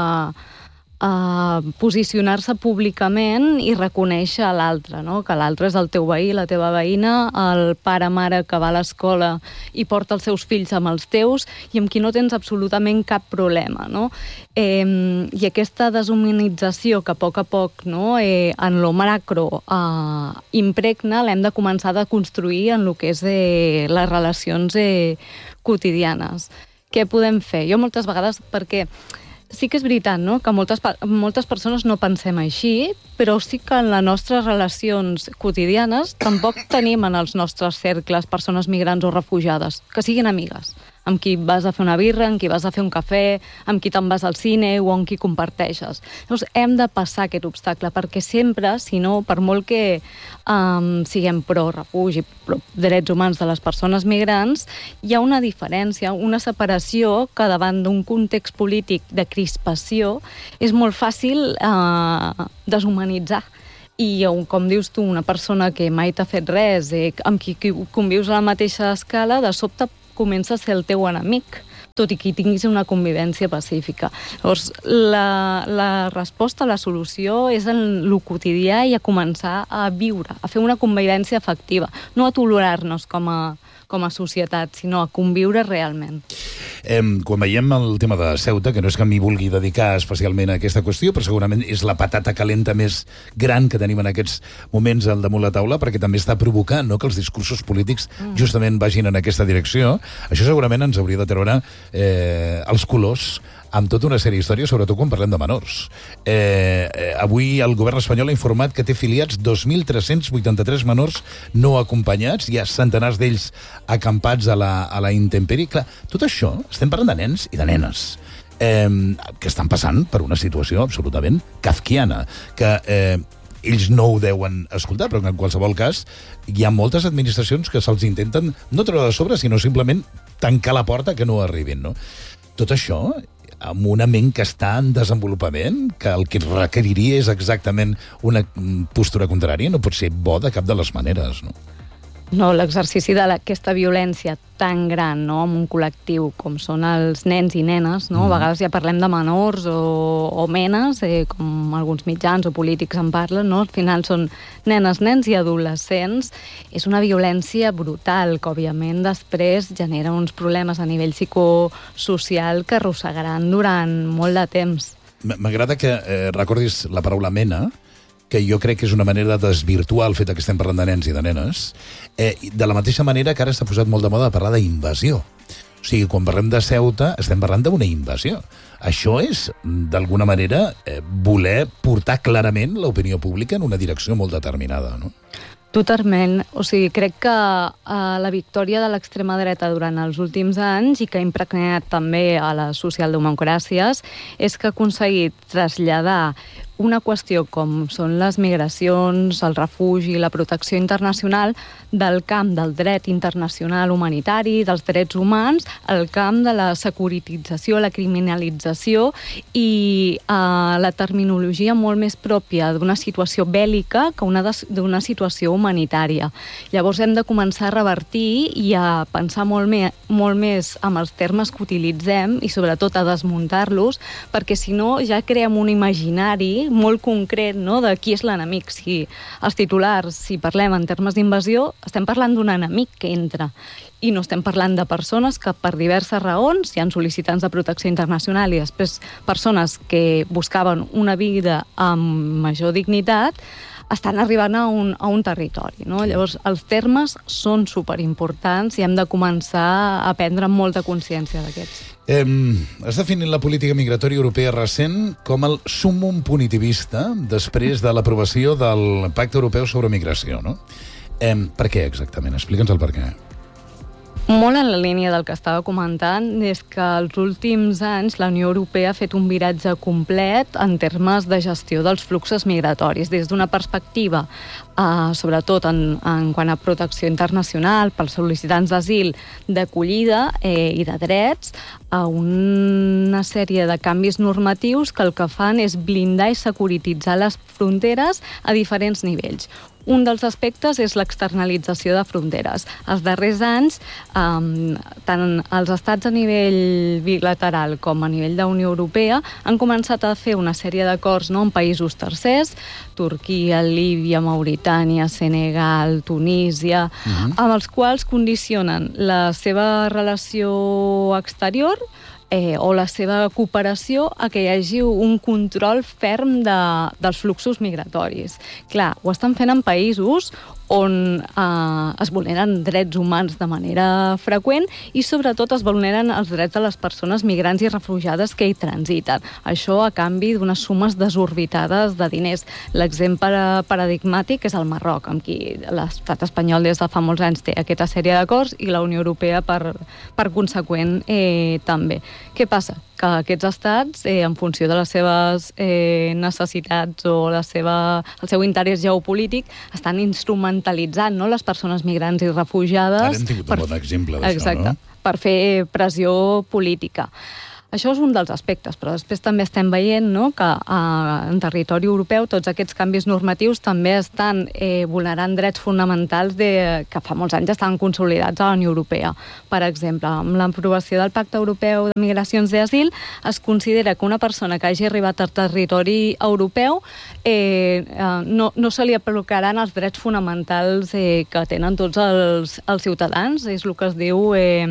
a posicionar-se públicament i reconèixer a l'altre, no? Que l'altre és el teu veí, la teva veïna, el pare-mare que va a l'escola i porta els seus fills amb els teus i amb qui no tens absolutament cap problema, no? Eh, I aquesta deshumanització que a poc a poc, no, eh, en lo macro eh, impregna, l'hem de començar a construir en el que és eh, les relacions eh, quotidianes. Què podem fer? Jo moltes vegades, perquè sí que és veritat, no?, que moltes, moltes persones no pensem així, però sí que en les nostres relacions quotidianes tampoc tenim en els nostres cercles persones migrants o refugiades, que siguin amigues, amb qui vas a fer una birra, amb qui vas a fer un cafè, amb qui te'n vas al cine o amb qui comparteixes. Llavors, hem de passar aquest obstacle, perquè sempre, si no, per molt que um, siguem pro-refugi, pro-drets humans de les persones migrants, hi ha una diferència, una separació que davant d'un context polític de crispació és molt fàcil uh, deshumanitzar. I, com dius tu, una persona que mai t'ha fet res, eh, amb qui convius a la mateixa escala, de sobte comença a ser el teu enemic, tot i que hi tinguis una convivència pacífica. Llavors, la, la resposta, la solució és en el quotidià i a començar a viure, a fer una convivència efectiva, no a tolerar-nos com a, com a societat, sinó a conviure realment. Eh, quan veiem el tema de Ceuta, que no és que m'hi vulgui dedicar especialment a aquesta qüestió, però segurament és la patata calenta més gran que tenim en aquests moments al damunt la taula, perquè també està provocant, no?, que els discursos polítics mm. justament vagin en aquesta direcció. Això segurament ens hauria de treure eh, els colors amb tota una sèrie d'històries, sobretot quan parlem de menors. Eh, eh, avui el govern espanyol ha informat que té filiats dos mil tres-cents vuitanta-tres menors no acompanyats, hi ha centenars d'ells acampats a la, a la intempèrie. Clar, tot això, estem parlant de nens i de nenes, eh, que estan passant per una situació absolutament kafkiana, que eh, ells no ho deuen escoltar, però en qualsevol cas hi ha moltes administracions que se'ls intenten no treure de sobre, sinó simplement tancar la porta que no arribin, no? Tot això amb una ment que està en desenvolupament, que el que requeriria és exactament una postura contrària, no pot ser bo de cap de les maneres, no? No, l'exercici d'aquesta violència tan gran, no?, amb un col·lectiu com són els nens i nenes, no? Mm. A vegades ja parlem de menors o, o menes, eh, com alguns mitjans o polítics en parlen, no? Al final són nenes, nens i adolescents. És una violència brutal, que òbviament després genera uns problemes a nivell psicosocial que arrossegaran durant molt de temps. M'agrada que eh, recordis la paraula mena, que jo crec que és una manera de desvirtuar el fet que estem parlant de nens i de nenes, eh, de la mateixa manera que ara s'ha posat molt de moda de parlar d'invasió. O sigui, quan parlem de Ceuta, estem parlant d'una invasió. Això és, d'alguna manera, eh, voler portar clarament l'opinió pública en una direcció molt determinada, no? Totalment. O sigui, crec que uh, la victòria de l'extrema dreta durant els últims anys i que ha impregnat també a les socialdemocràcies és que ha aconseguit traslladar una qüestió com són les migracions, el refugi, la protecció internacional, del camp del dret internacional humanitari, dels drets humans, al camp de la securitització, la criminalització i eh, la terminologia molt més pròpia d'una situació bèl·lica que una d'una situació humanitària. Llavors hem de començar a revertir i a pensar molt, me, molt més amb els termes que utilitzem i sobretot a desmuntar-los, perquè si no ja creem un imaginari molt concret, no?, de qui és l'enemic. Si els titulars, si parlem en termes d'invasió, estem parlant d'un enemic que entra i no estem parlant de persones que per diverses raons hi ha sol·licitants de protecció internacional i després persones que buscaven una vida amb major dignitat estan arribant a un, a un territori, no? Llavors, els termes són superimportants i hem de començar a prendre molta consciència d'aquests. Eh, has definit la política migratòria europea recent com el sumum punitivista després de l'aprovació del Pacte Europeu sobre Migració, no? Eh, per què exactament? Explica'ns el per què. Molt en la línia del que estava comentant, és que els últims anys la Unió Europea ha fet un viratge complet en termes de gestió dels fluxos migratoris, des d'una perspectiva, eh, sobretot en, en quant a protecció internacional pels sol·licitants d'asil, d'acollida eh, i de drets, a una sèrie de canvis normatius que el que fan és blindar i securititzar les fronteres a diferents nivells. Un dels aspectes és l'externalització de fronteres. Els darrers anys, eh, tant els estats a nivell bilateral com a nivell de Unió Europea han començat a fer una sèrie d'acords, no?, amb països tercers, Turquia, Líbia, Mauritània, Senegal, Tunísia, uh-huh. amb els quals condicionen la seva relació exterior Eh, o la seva cooperació a que hi hagi un control ferm de, dels fluxos migratoris. Clar, ho estan fent en països on eh, es vulneren drets humans de manera freqüent i sobretot es vulneren els drets de les persones migrants i refugiades que hi transiten. Això a canvi d'unes sumes desorbitades de diners. L'exemple paradigmàtic és el Marroc, amb qui l'estat espanyol des de fa molts anys té aquesta sèrie d'acords i la Unió Europea per, per conseqüent eh, també. Què passa? Que aquests estats, eh, en funció de les seves eh, necessitats o la seva, el seu interès geopolític, estan instrumentalitzant, no?, les persones migrants i refugiades. Ara hem tingut per, un bon exemple d'això, exacte, no? Per fer pressió política. Això és un dels aspectes, però després també estem veient, no?, que eh, en territori europeu tots aquests canvis normatius també estan eh, vulnerant drets fonamentals de, que fa molts anys estaven consolidats a la Unió Europea. Per exemple, amb l'aprovació del Pacte Europeu de Migracions i Asil es considera que una persona que hagi arribat al territori europeu eh, eh, no, no se li aplicaran els drets fonamentals eh, que tenen tots els, els ciutadans. És el que es diu Eh,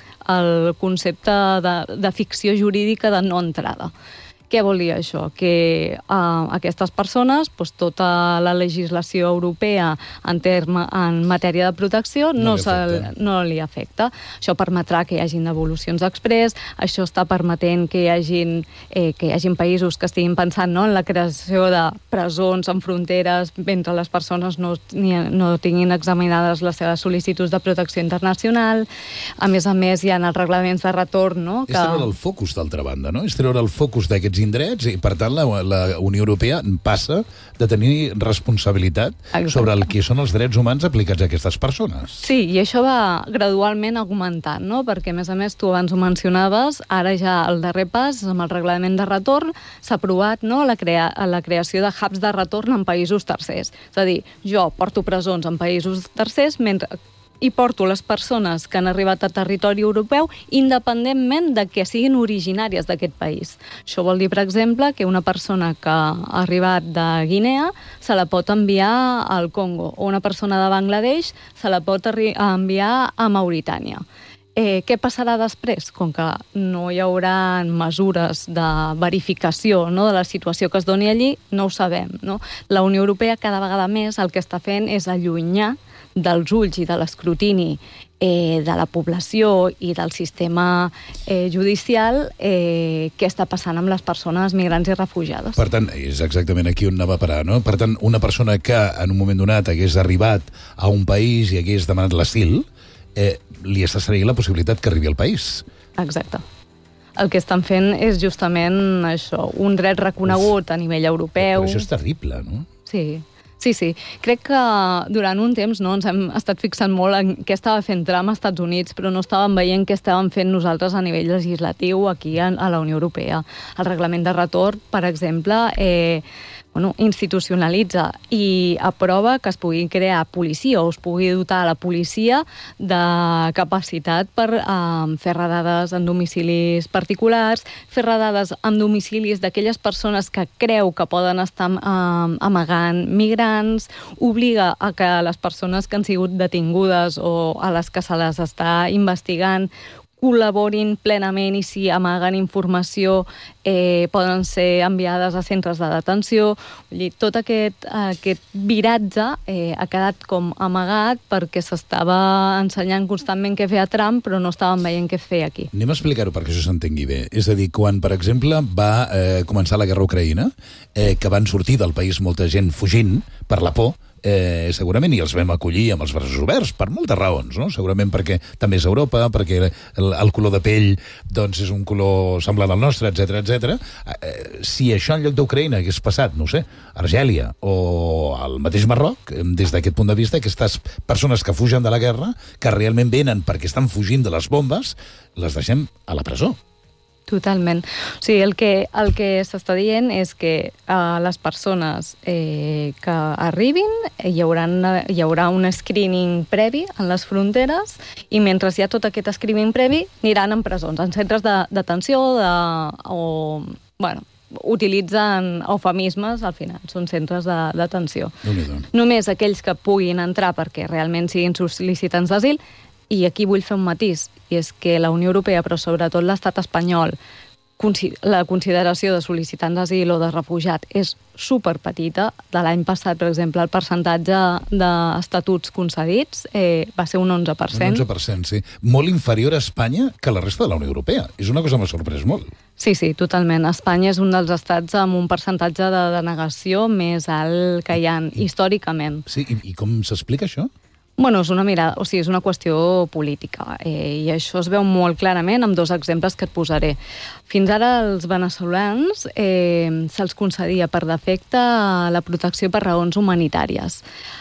el concepte de, de ficció jurídica de no entrada. Què vol dir això? Que uh, aquestes persones, doncs, tota la legislació europea en, terme, en matèria de protecció no, no, li se, no li afecta. Això permetrà que hi hagin devolucions express, això està permetent que hi hagin, eh, que hi hagin països que estiguin pensant, no?, en la creació de presons en fronteres mentre les persones no, ni, no tinguin examinades les seves sol·licituds de protecció internacional. A més a més, hi ha els reglaments de retorn, no?, que... És treure el focus, d'altra banda, no? És treure el focus d'aquests indrets i, per tant, la, la Unió Europea passa de tenir responsabilitat Exacte. sobre el que són els drets humans aplicats a aquestes persones. Sí, i això va gradualment augmentant, no?, perquè, a més a més, tu abans ho mencionaves, ara ja el darrer pas, amb el reglament de retorn, s'ha aprovat, no?, la, crea la creació de hubs de retorn en països tercers. És a dir, jo porto presons en països tercers mentre... i porto les persones que han arribat a territori europeu independentment de que siguin originàries d'aquest país. Això vol dir, per exemple, que una persona que ha arribat de Guinea se la pot enviar al Congo, o una persona de Bangladesh se la pot enviar a Mauritània. Eh, què passarà després? Com que no hi haurà mesures de verificació, no?, de la situació que es doni allí, no ho sabem, no? La Unió Europea cada vegada més el que està fent és allunyar dels ulls i de l'escrutini eh, de la població i del sistema eh, judicial eh, què està passant amb les persones migrants i refugiades. Per tant, és exactament aquí on anava a parar, no? Per tant, una persona que en un moment donat hagués arribat a un país i hagués demanat l'asil, eh, li està cedint la possibilitat que arribi al país. Exacte. El que estan fent és justament això, un dret reconegut Uf. a nivell europeu. Però això és terrible, no? Sí. Sí, sí. Crec que durant un temps no, ens hem estat fixant molt en què estava fent Trump als Estats Units, però no estàvem veient què estàvem fent nosaltres a nivell legislatiu aquí a, a la Unió Europea. El reglament de retorn, per exemple, eh, bueno, institucionalitza i aprova que es pugui crear policia o es pugui dotar a la policia de capacitat per eh, fer redades en domicilis particulars, fer redades en domicilis d'aquelles persones que creu que poden estar eh, amagant migrants, obliga a que les persones que han sigut detingudes o a les que se les està investigant col·laborin plenament i si amaguen informació eh, poden ser enviades a centres de detenció. Vull dir, tot aquest, aquest viratge eh, ha quedat com amagat perquè s'estava ensenyant constantment què feia Trump, però no estàvem veient què fer aquí. Anem a explicar-ho perquè això s'entengui bé. És a dir, quan, per exemple, va eh, començar la guerra a Ucraïna, eh, que van sortir del país molta gent fugint per la por, eh, segurament, i els vam acollir amb els braços oberts, per moltes raons, no? Segurament perquè també és Europa, perquè el, el color de pell doncs, és un color semblant al nostre, etcètera, etcètera. Eh, si això en lloc d'Ucraïna hagués passat, no ho sé, Argèlia o al mateix Marroc, des d'aquest punt de vista, aquestes persones que fugen de la guerra, que realment venen perquè estan fugint de les bombes, les deixem a la presó. Totalment. O sigui, el que, el que s'està dient és que uh, les persones eh, que arribin hi haurà, hi haurà un screening previ en les fronteres i mentre hi ha tot aquest screening previ aniran en presons, en centres de detenció de, o, bueno, utilitzen eufemismes, al final, són centres de detenció. Només aquells que puguin entrar perquè realment siguin sol·licitants d'asil. I aquí vull fer un matís, i és que la Unió Europea, però sobretot l'estat espanyol, la consideració de sol·licitants d'asil o de refugiat és superpetita. De l'any passat, per exemple, el percentatge d'estatuts concedits eh, va ser un onze per cent. Un onze per cent, sí. Molt inferior a Espanya que a la resta de la Unió Europea. És una cosa que m'ha sorprès molt. Sí, sí, totalment. Espanya és un dels estats amb un percentatge de denegació més alt que hi ha històricament. Sí, i, i com s'explica això? Bueno, és una mirada, o sigui, és una qüestió política, eh, i això es veu molt clarament amb dos exemples que et posaré. Fins ara els veneçolans eh, se'ls concedia per defecte la protecció per raons humanitàries.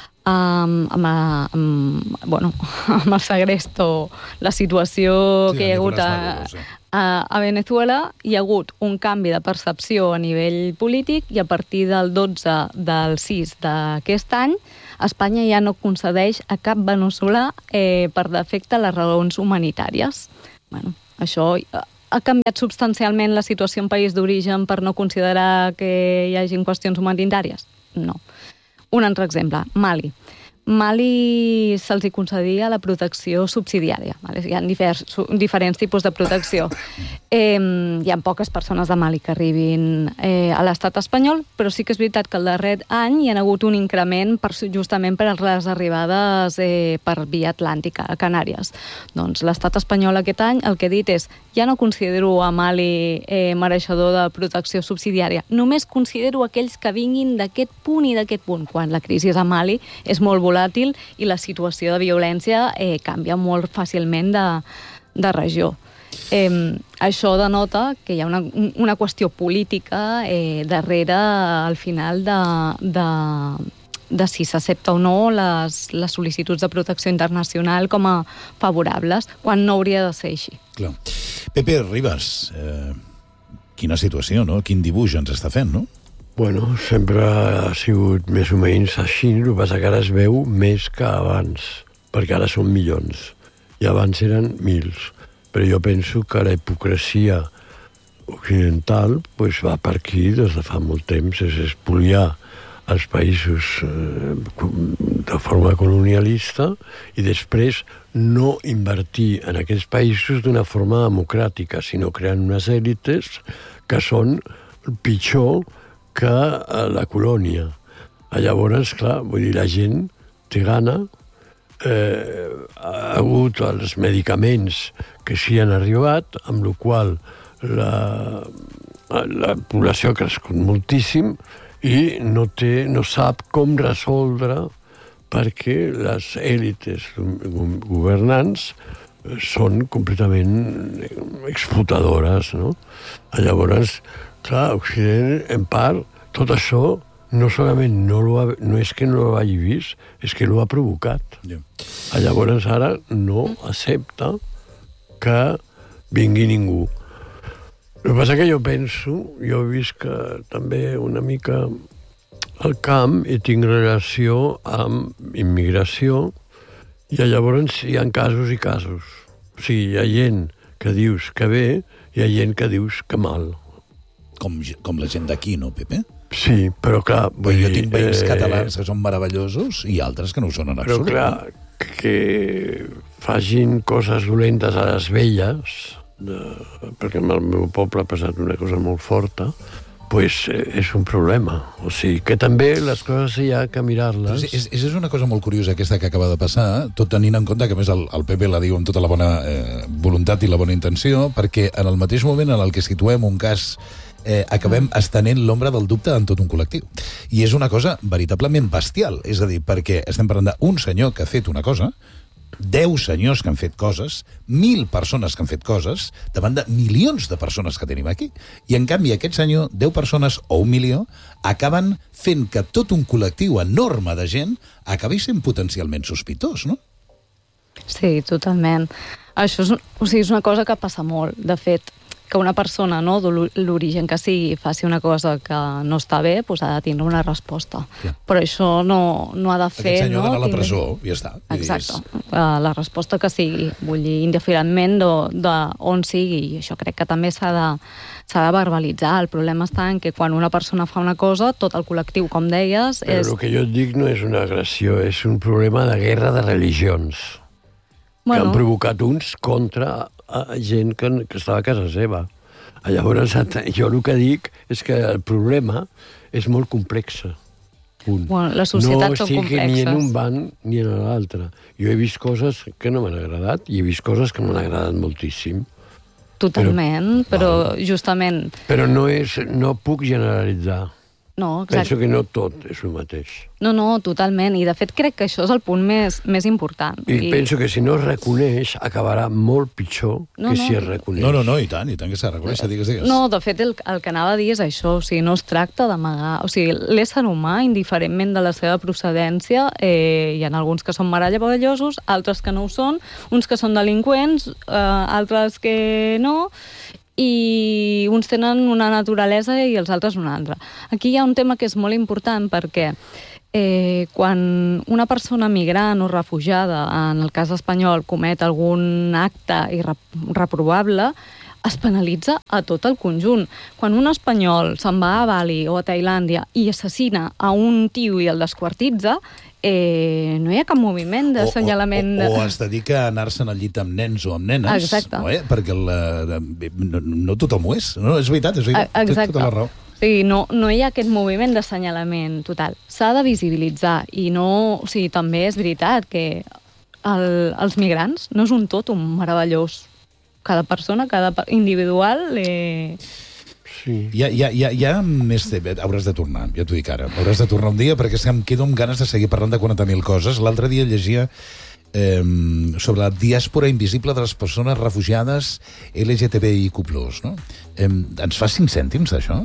Um, amb, amb, bueno, amb el segrest o la situació sí, que hi ha hagut a, a, a Venezuela, hi ha hagut un canvi de percepció a nivell polític i a partir del dotze del sis d'aquest any Espanya ja no concedeix a cap veneçolà eh, per defecte les raons humanitàries. Bueno, això ha canviat substancialment la situació en país d'origen per no considerar que hi hagin qüestions humanitàries? No. Un altre exemple, Mali. Mali se'ls concedia la protecció subsidiària. Hi ha divers, diferents tipus de protecció. Eh, hi ha poques persones de Mali que arribin eh, a l'estat espanyol, però sí que és veritat que el darrer any hi ha hagut un increment per, justament per les arribades eh, per via atlàntica a Canàries. Doncs l'estat espanyol aquest any el que ha dit és ja no considero a Mali eh, mereixedor de protecció subsidiària, només considero aquells que vinguin d'aquest punt i d'aquest punt, quan la crisi a Mali és molt volàtil i la situació de violència eh, canvia molt fàcilment de, de regió. Eh, això denota que hi ha una, una qüestió política eh, darrere, al final, de, de, de si s'accepta o no les, les sol·licituds de protecció internacional com a favorables, quan no hauria de ser així. Clar. Pepe Ribas, eh, quina situació, no? Quin dibuix ens està fent, no? Bueno, sempre ha sigut més o menys així, el que passa que ara es veu més que abans, perquè ara són milions, i abans eren mils. Però jo penso que la hipocresia occidental pues, va per aquí des de fa molt temps, és espoliar els països eh, de forma colonialista i després no invertir en aquests països d'una forma democràtica, sinó creant unes èlites que són pitjor que la colònia. Llavors, clar, vull dir, la gent té gana, eh, ha hagut els medicaments que s'hi han arribat, amb la qual la, la població ha crescut moltíssim i no, té, no sap com resoldre perquè les èlites governants són completament explotadores, no? Llavors, clar, Occident, en part, tot això no solament no, lo ha, no és que no ho hagi vist, és que l'ho ha provocat. Yeah. Llavors ara no accepta que vingui ningú. El que passa que jo penso, jo he vist que també una mica al camp i tinc relació amb immigració i llavors hi ha casos i casos. O sigui, hi ha gent que dius que bé i hi ha gent que dius que mal. Com, com la gent d'aquí, no, Pepe? Sí, però clar... Vull jo tinc veïns eh... catalans que són meravellosos i altres que no ho són en absolut. Però clar, que facin coses dolentes a les velles, de... perquè en el meu poble ha passat una cosa molt forta, pues és un problema. O sigui, que també les coses hi ha que mirar-les. És, és, és una cosa molt curiosa aquesta que acaba de passar, tot tenint en compte que, a més, el, el Pepe la diu amb tota la bona eh, voluntat i la bona intenció, perquè en el mateix moment en el que situem un cas eh, acabem estenent l'ombra del dubte en tot un col·lectiu. I és una cosa veritablement bestial. És a dir, perquè estem parlant d'un senyor que ha fet una cosa, deu senyors que han fet coses, mil persones que han fet coses, davant de milions de persones que tenim aquí. I, en canvi, aquest senyor, deu persones o un milió, acaben fent que tot un col·lectiu enorme de gent acabi sent potencialment sospitós, no? Sí, totalment. Això és, o sigui, és una cosa que passa molt. De fet, que una persona, no, de l'origen que sigui, faci una cosa que no està bé, doncs ha de tindre una resposta. Ja. Però això no, no ha de fer... Aquest senyor no, ha d'anar a la tindre... presó, i ja està. Exacte. La resposta que sigui, vull dir, indiferentment d'on sigui, i això crec que també s'ha de, s'ha de verbalitzar. El problema està en que quan una persona fa una cosa, tot el col·lectiu, com deies... Però és... el que jo et dic no és una agressió, és un problema de guerra de religions. Bueno. Que han provocat uns contra gent que, que estava a casa seva. Llavors, jo el que dic és que el problema és molt complex. Punt. Bueno, les societats no són complexes. No estic ni en un banc ni en l'altre. Jo he vist coses que no m'han agradat i he vist coses que m'han agradat moltíssim. Totalment, però, però bueno, justament... Però no, és, no puc generalitzar. No, exacte. Penso que no tot és el mateix. No, no, totalment. I, de fet, crec que això és el punt més, més important. I, I penso que si no es reconeix, acabarà molt pitjor no, que no. si es reconeix. No, no, no, i tant, i tant que s'ha de reconèixer, digues, digues. No, de fet, el, el que anava a dir és això, o sigui, no es tracta d'amagar... O sigui, l'ésser humà, indiferentment de la seva procedència, eh, hi ha alguns que són meravellosos, altres que no ho són, uns que són delinqüents, eh, altres que no... i uns tenen una naturalesa i els altres una altra. Aquí hi ha un tema que és molt important perquè eh, quan una persona migrant o refugiada, en el cas espanyol, comet algun acte irreprovable, es penalitza a tot el conjunt. Quan un espanyol se'n va a Bali o a Tailàndia i assassina a un tio i el desquartitza, Eh, no hi ha cap moviment d'assenyalament... O, o, o es dedica a anar-se'n al llit amb nens o amb nenes. Exacte. No, eh? Perquè la, no, no tothom ho és. No, és veritat, és veritat. Exacte. Té tota la raó. Sí, no, no hi ha aquest moviment d'assenyalament total. S'ha de visibilitzar i no... O sigui, també és veritat que el, els migrants no és un totum meravellós. Cada persona, cada individual... Eh... Sí. Ja, ja, ja, ja més té, hauràs de tornar, ja t'ho dic ara. Hauràs de tornar un dia perquè em quedo amb ganes de seguir parlant de quaranta mil coses. L'altre dia llegia eh, sobre la diàspora invisible de les persones refugiades L G T B I Q plus, no? Eh, ens fa cinc cèntims, d'això?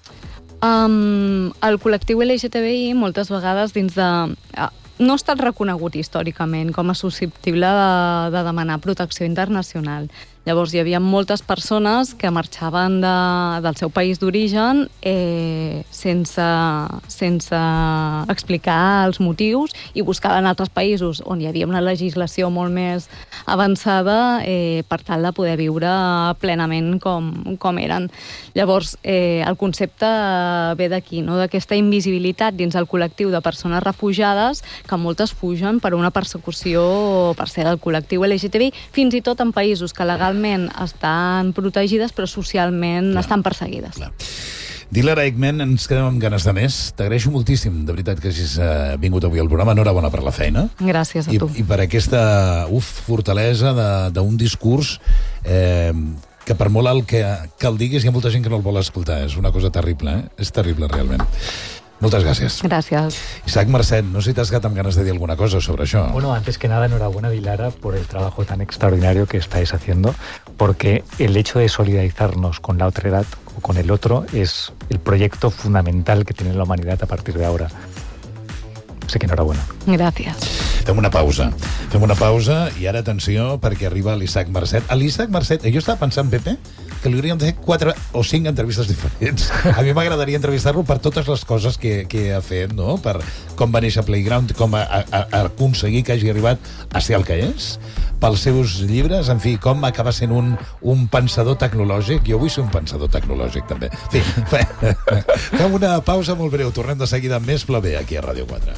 Um, el col·lectiu L G T B I moltes vegades dins de... Uh, no ha estat reconegut històricament com a susceptible de, de demanar protecció internacional. Llavors, hi havia moltes persones que marxaven de, del seu país d'origen eh, sense, sense explicar els motius i buscaven altres països on hi havia una legislació molt més avançada eh, per tal de poder viure plenament com, com eren. Llavors, eh, el concepte ve d'aquí, no? D'aquesta invisibilitat dins el col·lectiu de persones refugiades que moltes fugen per una persecució per ser del col·lectiu L G T B I, fins i tot en països que legalment estan protegides, però socialment clar, estan perseguides. Clar. Dilara Ekman, ens quedem amb ganes de més. T'agraeixo moltíssim, de veritat, que hagis uh, vingut avui al programa. Enhorabona per la feina. Gràcies a tu. I, i per aquesta uf, fortalesa d'un discurs eh, que per molt alt que, que el diguis hi ha molta gent que no el vol escoltar. És una cosa terrible, eh? És terrible, realment. Muchas gracias. Gracias. Isaac Marcet, no sé si t'has quedat amb ganes de dir alguna cosa sobre això. Bueno, antes que nada, enhorabuena, Dilara, por el trabajo tan extraordinario que estáis haciendo, porque el hecho de solidarizarnos con la otra edad o con el otro es el proyecto fundamental que tiene la humanidad a partir de ahora. Así que enhorabuena. Gràcies. Fem una pausa. Fem una pausa i ara atenció perquè arriba l'Isaac Marcet. A l'Isaac Marcet, jo estava pensant, Pepe, que li hauríem de fer quatre o cinc entrevistes diferents. A mi m'agradaria entrevistar-lo per totes les coses que, que ha fet, no? Per com va néixer Playground, com ha, ha, ha aconseguit que hagi arribat a ser el que és, pels seus llibres, en fi, com acaba sent un, un pensador tecnològic. Jo vull ser un pensador tecnològic, també. En fi, fem una pausa molt breu. Tornem de seguida amb més Pla B, aquí a Ràdio quatre.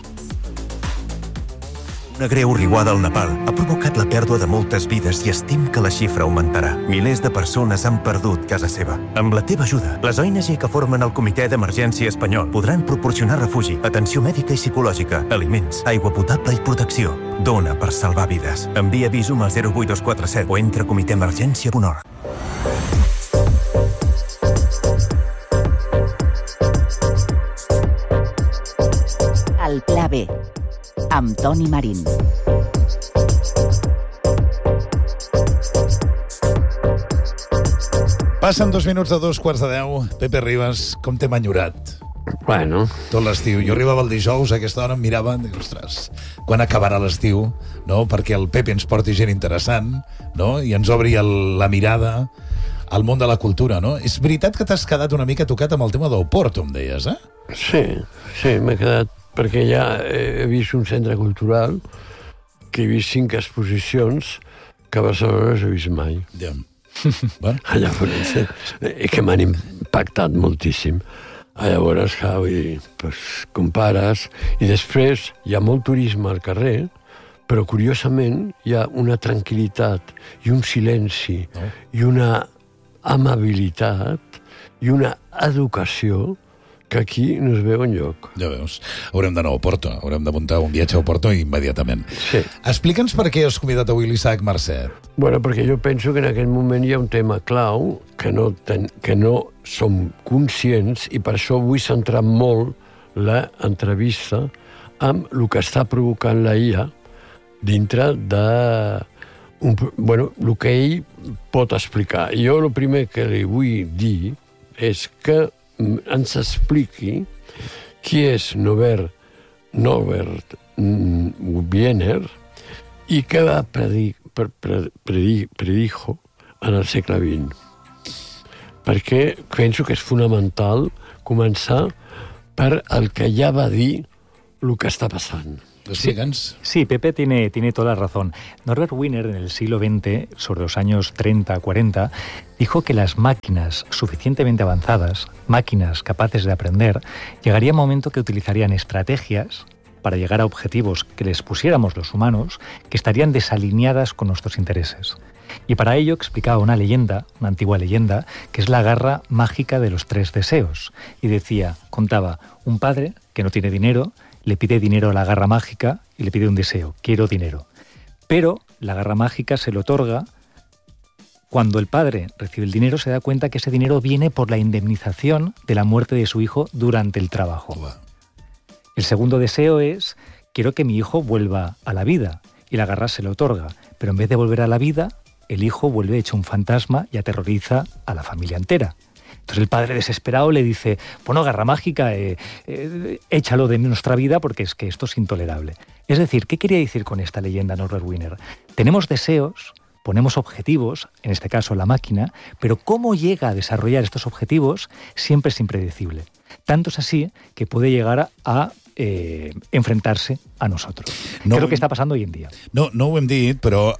Una greu riuada al Nepal ha provocat la pèrdua de moltes vides i estim que la xifra augmentarà. Milers de persones han perdut casa seva. Amb la teva ajuda, les O N G que formen el Comitè d'Emergència Espanyol podran proporcionar refugi, atenció mèdica i psicològica, aliments, aigua potable i protecció. Dona per salvar vides. Envia Visum al zero vuit dos quatre set o entra a comitè emergència punt org. amb Toni Marín. Passen dos minuts de dos quarts de deu. Pepe Ribas, com t'hem enyorat? Bueno. Tot l'estiu. Jo arribava el dijous, a aquesta hora em mirava, dic, ostres, quan acabarà l'estiu, no? Perquè el Pepe ens porti gent interessant, no? I ens obri el, la mirada al món de la cultura, no? És veritat que t'has quedat una mica tocat amb el tema d'Oporto, em deies, eh? Sí, sí, m'he quedat, perquè ja he vist un centre cultural que he vist cinc exposicions que a Barcelona no he vist mai. Ja. Bueno. Llavors, eh, que m'han impactat moltíssim. Llavors, clar, vull dir, pues, compares, i després hi ha molt turisme al carrer, però curiosament hi ha una tranquil·litat i un silenci no? i una amabilitat i una educació que aquí no es veu enlloc. Ja veus. Haurem d'anar a Oporto, haurem de muntar un viatge a Oporto immediatament. Sí. Explica'ns per què has convidat avui l'Isaac Marcet. Bueno, perquè jo penso que en aquest moment hi ha un tema clau que no, ten, que no som conscients i per això vull centrar molt l'entrevista amb el que està provocant la I A dintre de un, bueno, el que ell pot explicar. I jo el primer que li vull dir és que ens expliqui qui és Norbert, Norbert Wiener i què va predir, predir, predijo en el segle vint. Perquè penso que és fonamental començar per el que ja va dir el que està passant. Sí, sí, Pepe tiene, tiene toda la razón. Norbert Wiener, en el siglo veinte, sobre los años treinta, cuarenta, dijo que las máquinas suficientemente avanzadas, máquinas capaces de aprender, llegaría un momento que utilizarían estrategias para llegar a objetivos que les pusiéramos los humanos, que estarían desalineadas con nuestros intereses. Y para ello explicaba una leyenda, una antigua leyenda, que es la garra mágica de los tres deseos. Y decía, contaba, un padre que no tiene dinero, le pide dinero a la garra mágica y le pide un deseo, quiero dinero. Pero la garra mágica se lo otorga cuando el padre recibe el dinero, se da cuenta que ese dinero viene por la indemnización de la muerte de su hijo durante el trabajo. Wow. El segundo deseo es, quiero que mi hijo vuelva a la vida, y la garra se lo otorga, pero en vez de volver a la vida, el hijo vuelve hecho un fantasma y aterroriza a la familia entera. Entonces el padre desesperado le dice, bueno, garra mágica, eh, eh, échalo de nuestra vida porque es que esto es intolerable. Es decir, ¿qué quería decir con esta leyenda Norbert Wiener? Tenemos deseos, ponemos objetivos, en este caso la máquina, pero cómo llega a desarrollar estos objetivos siempre es impredecible. Tanto es así que puede llegar a, a eh, enfrentarse a nosotros. No, Creo que està passant hoy en dia. No, no ho hem dit, però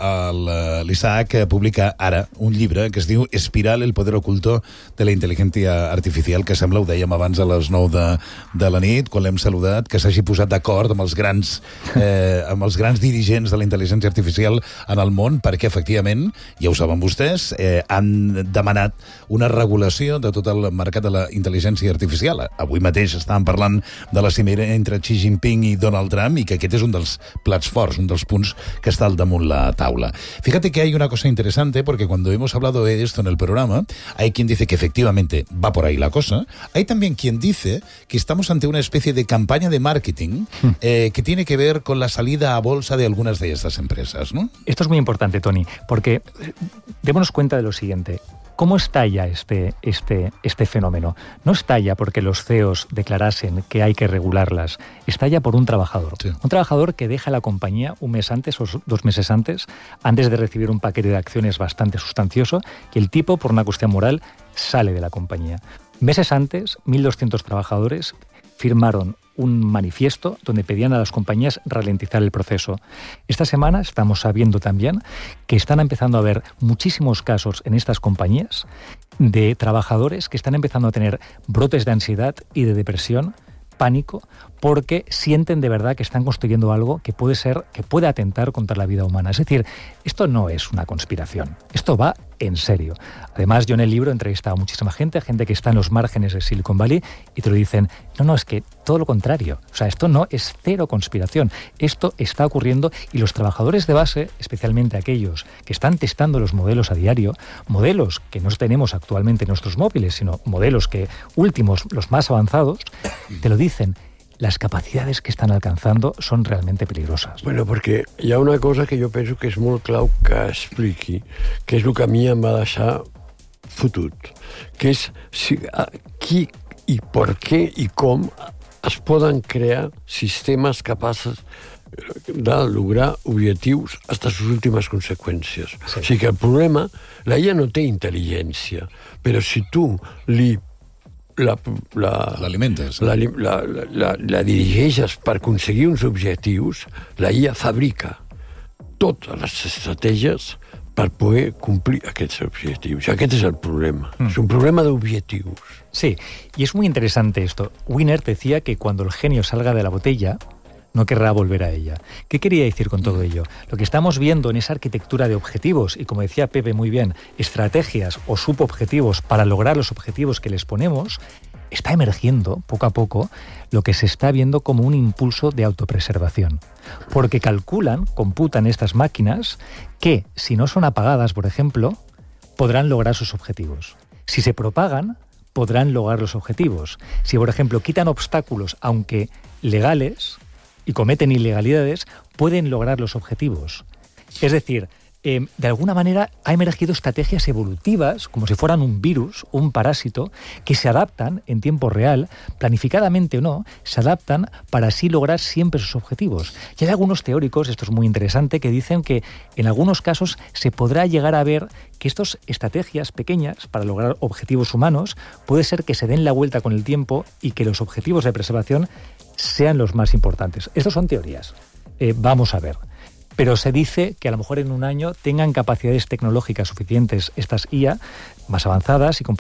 l'Isaac publica ara un llibre que es diu Espiral, el poder oculto de la intel·ligència artificial, que sembla, ho dèiem abans a les nou de, de la nit, quan l'hem saludat, que s'hagi posat d'acord amb els grans eh, amb els grans dirigents de la intel·ligència artificial en el món, perquè efectivament, ja ho saben vostès, eh, han demanat una regulació de tot el mercat de la intel·ligència artificial. Avui mateix estàvem parlant de la cimera entre Xi Jinping i Donald Trump i que aquest es un dels plats forts, un dels punts que está al damunt la taula. Fíjate que hay una cosa interesante, porque cuando hemos hablado de esto en el programa, hay quien dice que efectivamente va por ahí la cosa. Hay también quien dice que estamos ante una especie de campaña de marketing eh, que tiene que ver con la salida a bolsa de algunas de estas empresas, ¿no? Esto es muy importante, Toni, porque démonos cuenta de lo siguiente. ¿Cómo estalla este, este, este fenómeno? No estalla porque los C E Os declarasen que hay que regularlas. Estalla por un trabajador. Sí. Un trabajador que deja la compañía un mes antes o dos meses antes, antes de recibir un paquete de acciones bastante sustancioso, y el tipo, por una cuestión moral, sale de la compañía. Meses antes, mil doscientos trabajadores firmaron un manifiesto donde pedían a las compañías ralentizar el proceso. Esta semana estamos sabiendo también que están empezando a haber muchísimos casos en estas compañías de trabajadores que están empezando a tener brotes de ansiedad y de depresión, pánico, porque sienten de verdad que están construyendo algo que puede ser, que puede atentar contra la vida humana. Es decir, esto no es una conspiración, esto va en serio. Además, yo en el libro he entrevistado a muchísima gente, gente que está en los márgenes de Silicon Valley, y te lo dicen, no, no, es que todo lo contrario. O sea, esto no es cero conspiración, esto está ocurriendo, y los trabajadores de base, especialmente aquellos que están testando los modelos a diario, modelos que no tenemos actualmente en nuestros móviles, sino modelos que últimos, los más avanzados, te lo dicen. las capacidades que están alcanzando son realmente peligrosas. Bueno, perquè hi ha una cosa que jo penso que és molt clau que expliqui, que és el que a mi em va deixar fotut, que és si, a, qui i per què i com es poden crear sistemes capaços de lograr objectius hasta sus últimes conseqüències. Sí. O sigui que el problema, la I A no té intel·ligència, però si tu li l'alimentes, la, la, la, la, la, la dirigeixes per aconseguir uns objectius, la I A fabrica totes les estratègies per poder complir aquests objectius. I aquest és el problema. Mm. És un problema de objetivos. Sí, y es muy interesante esto. Wiener decía que cuando el genio salga de la botella, no querrá volver a ella. ¿Qué quería decir con todo ello? Lo que estamos viendo en esa arquitectura de objetivos, y como decía Pepe muy bien, estrategias o subobjetivos para lograr los objetivos que les ponemos, está emergiendo poco a poco lo que se está viendo como un impulso de autopreservación. Porque calculan, computan estas máquinas, que si no son apagadas, por ejemplo, podrán lograr sus objetivos. Si se propagan, podrán lograr los objetivos. Si, por ejemplo, quitan obstáculos, aunque legales, y cometen ilegalidades, pueden lograr los objetivos. Es decir, eh, de alguna manera ha emergido estrategias evolutivas, como si fueran un virus, un parásito, que se adaptan en tiempo real, planificadamente o no, se adaptan para así lograr siempre sus objetivos. Y hay algunos teóricos, esto es muy interesante, que dicen que en algunos casos se podrá llegar a ver que estas estrategias pequeñas para lograr objetivos humanos puede ser que se den la vuelta con el tiempo y que los objetivos de preservación sean los más importantes. Estos son teorías. Eh, vamos a ver. Pero se dice que a lo mejor en un año tengan capacidades tecnológicas suficientes estas I A más avanzadas y con